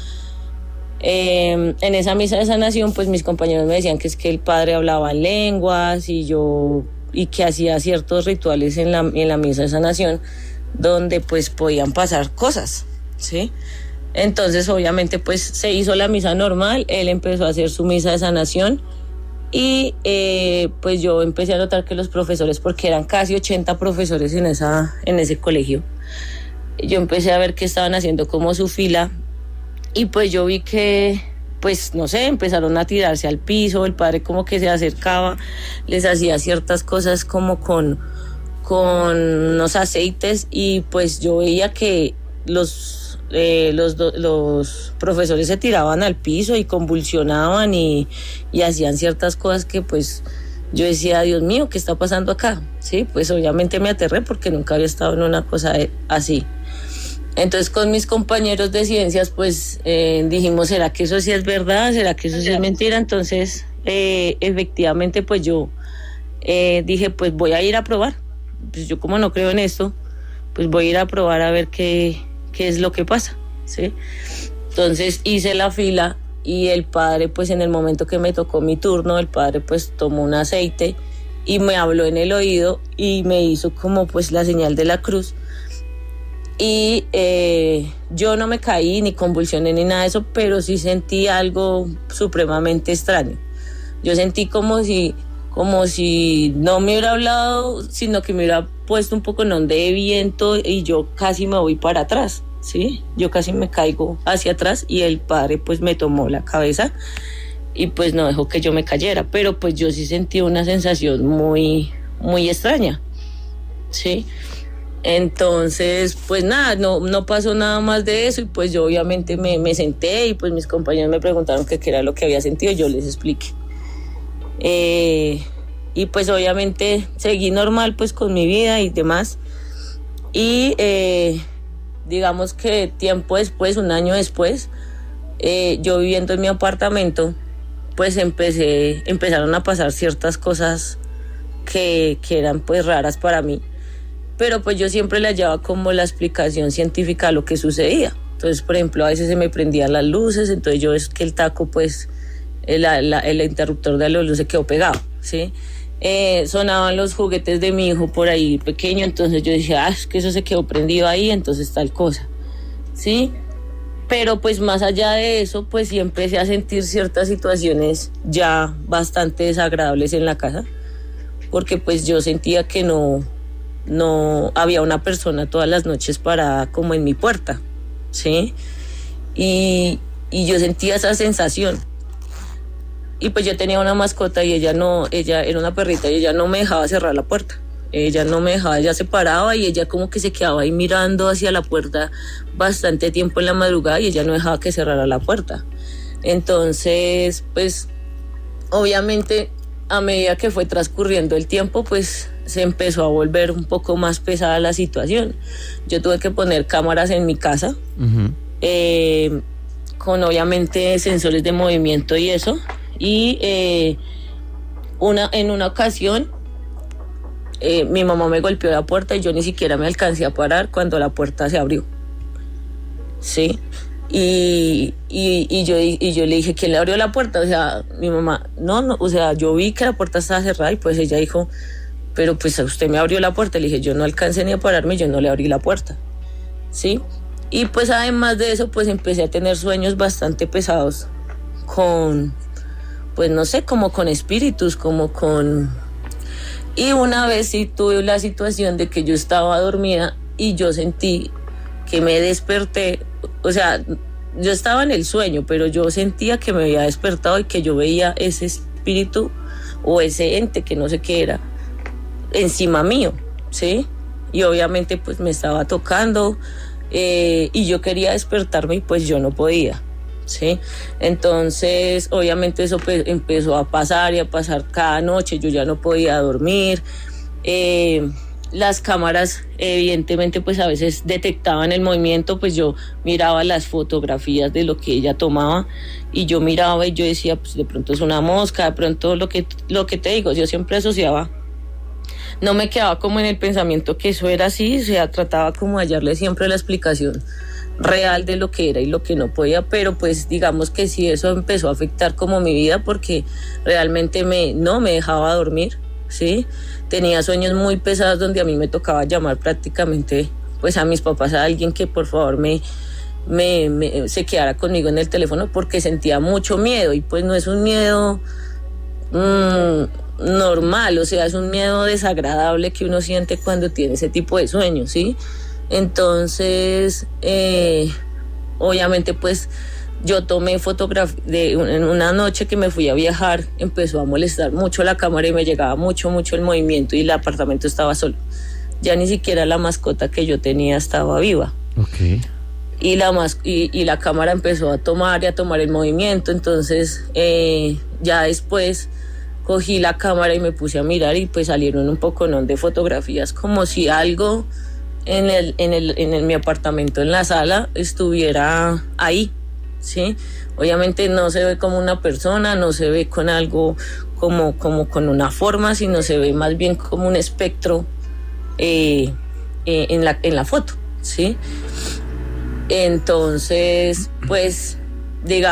Eh, en esa misa de sanación pues mis compañeros me decían que es que el padre hablaba en lenguas y yo y que hacía ciertos rituales en la, en la misa de sanación donde pues podían pasar cosas, ¿sí? Entonces obviamente pues se hizo la misa normal, él empezó a hacer su misa de sanación y eh, pues yo empecé a notar que los profesores, porque eran casi ochenta profesores en, esa, en ese colegio, yo empecé a ver que estaban haciendo como su fila y pues yo vi que pues no sé, empezaron a tirarse al piso, el padre como que se acercaba, les hacía ciertas cosas como con, con unos aceites y pues yo veía que los, eh, los, do, los profesores se tiraban al piso y convulsionaban y, y hacían ciertas cosas que pues yo decía, Dios mío, ¿qué está pasando acá? Sí, pues obviamente me aterré porque nunca había estado en una cosa así. Entonces con mis compañeros de ciencias pues eh, dijimos, ¿será que eso sí es verdad? ¿Será que eso sí es mentira? Entonces eh, efectivamente pues yo eh, dije, pues voy a ir a probar. Pues yo como no creo en esto, pues voy a ir a probar a ver qué, qué es lo que pasa, ¿sí? Entonces hice la fila y el padre, pues en el momento que me tocó mi turno, el padre pues tomó un aceite y me habló en el oído y me hizo como pues la señal de la cruz. Y eh, yo no me caí ni convulsioné ni nada de eso, pero sí sentí algo supremamente extraño. Yo sentí como si, como si no me hubiera hablado, sino que me hubiera puesto un poco en onda de viento y yo casi me voy para atrás, ¿sí? Yo casi me caigo hacia atrás y el padre pues me tomó la cabeza y pues no dejó que yo me cayera, pero pues yo sí sentí una sensación muy, muy extraña, ¿sí? Entonces, pues nada, no, no pasó nada más de eso y pues yo obviamente me, me senté y pues mis compañeros me preguntaron qué era lo que había sentido y yo les expliqué. Eh, y pues obviamente seguí normal pues con mi vida y demás. Y eh, digamos que tiempo después, un año después, eh, yo viviendo en mi apartamento, pues empecé, empezaron a pasar ciertas cosas que, que eran pues raras para mí. Pero pues yo siempre le hallaba como la explicación científica a lo que sucedía. Entonces, por ejemplo, a veces se me prendían las luces, entonces yo es que el taco, pues, el, la, el interruptor de la luz se quedó pegado, ¿sí? Eh, sonaban los juguetes de mi hijo por ahí pequeño, entonces yo decía, ah, es que eso se quedó prendido ahí, entonces tal cosa, ¿sí? Pero pues más allá de eso, pues sí empecé a sentir ciertas situaciones ya bastante desagradables en la casa, porque pues yo sentía que no... no había una persona todas las noches parada como en mi puerta, ¿sí? Y, y yo sentía esa sensación. Y pues yo tenía una mascota y ella no, ella era una perrita y ella no me dejaba cerrar la puerta. Ella no me dejaba, ella se paraba y ella como que se quedaba ahí mirando hacia la puerta bastante tiempo en la madrugada y ella no dejaba que cerrara la puerta. Entonces, pues, obviamente, a medida que fue transcurriendo el tiempo, pues se empezó a volver un poco más pesada la situación. Yo tuve que poner cámaras en mi casa, uh-huh. eh, con obviamente sensores de movimiento y eso. Y eh, una, en una ocasión, eh, mi mamá me golpeó la puerta y yo ni siquiera me alcancé a parar cuando la puerta se abrió. Sí. Y, y, y, yo, y yo le dije, ¿quién le abrió la puerta? O sea, mi mamá, no, no, o sea, yo vi que la puerta estaba cerrada y pues ella dijo, pero pues usted me abrió la puerta. Le dije, yo no alcancé ni a pararme, yo no le abrí la puerta, ¿sí? Y pues además de eso, pues empecé a tener sueños bastante pesados con, pues no sé, como con espíritus, como con... Y una vez sí tuve la situación de que yo estaba dormida y yo sentí que me desperté, o sea, yo estaba en el sueño, pero yo sentía que me había despertado y que yo veía ese espíritu o ese ente que no sé qué era encima mío, ¿sí? Y obviamente pues me estaba tocando eh, y yo quería despertarme y pues yo no podía, ¿sí? Entonces obviamente eso pues, empezó a pasar y a pasar cada noche, yo ya no podía dormir. eh, las cámaras evidentemente pues a veces detectaban el movimiento, pues yo miraba las fotografías de lo que ella tomaba y yo miraba y yo decía, pues de pronto es una mosca, de pronto lo que, lo que te digo, yo siempre asociaba. No me quedaba como en el pensamiento que eso era así, o sea, trataba como de hallarle siempre la explicación real de lo que era y lo que no podía, pero pues digamos que sí, eso empezó a afectar como mi vida porque realmente me, no me dejaba dormir, ¿sí? Tenía sueños muy pesados donde a mí me tocaba llamar prácticamente pues a mis papás, a alguien que por favor me, me, me se quedara conmigo en el teléfono porque sentía mucho miedo y pues no es un miedo... Mmm, normal, o sea, es un miedo desagradable que uno siente cuando tiene ese tipo de sueños, ¿sí? Entonces, eh, obviamente, pues, yo tomé fotografía, de en una noche que me fui a viajar, empezó a molestar mucho la cámara y me llegaba mucho, mucho el movimiento y el apartamento estaba solo. Ya ni siquiera la mascota que yo tenía estaba viva. Okay. Y la, mas- y, y la cámara empezó a tomar y a tomar el movimiento, entonces, eh, ya después... cogí la cámara y me puse a mirar y pues salieron un poco ¿no? de fotografías como si algo en el, en el, en el, mi apartamento en la sala estuviera ahí, ¿sí? Obviamente no se ve como una persona, no se ve con algo como, como con una forma, sino se ve más bien como un espectro eh, eh, en, la, en la foto, ¿sí? Entonces, pues, digamos,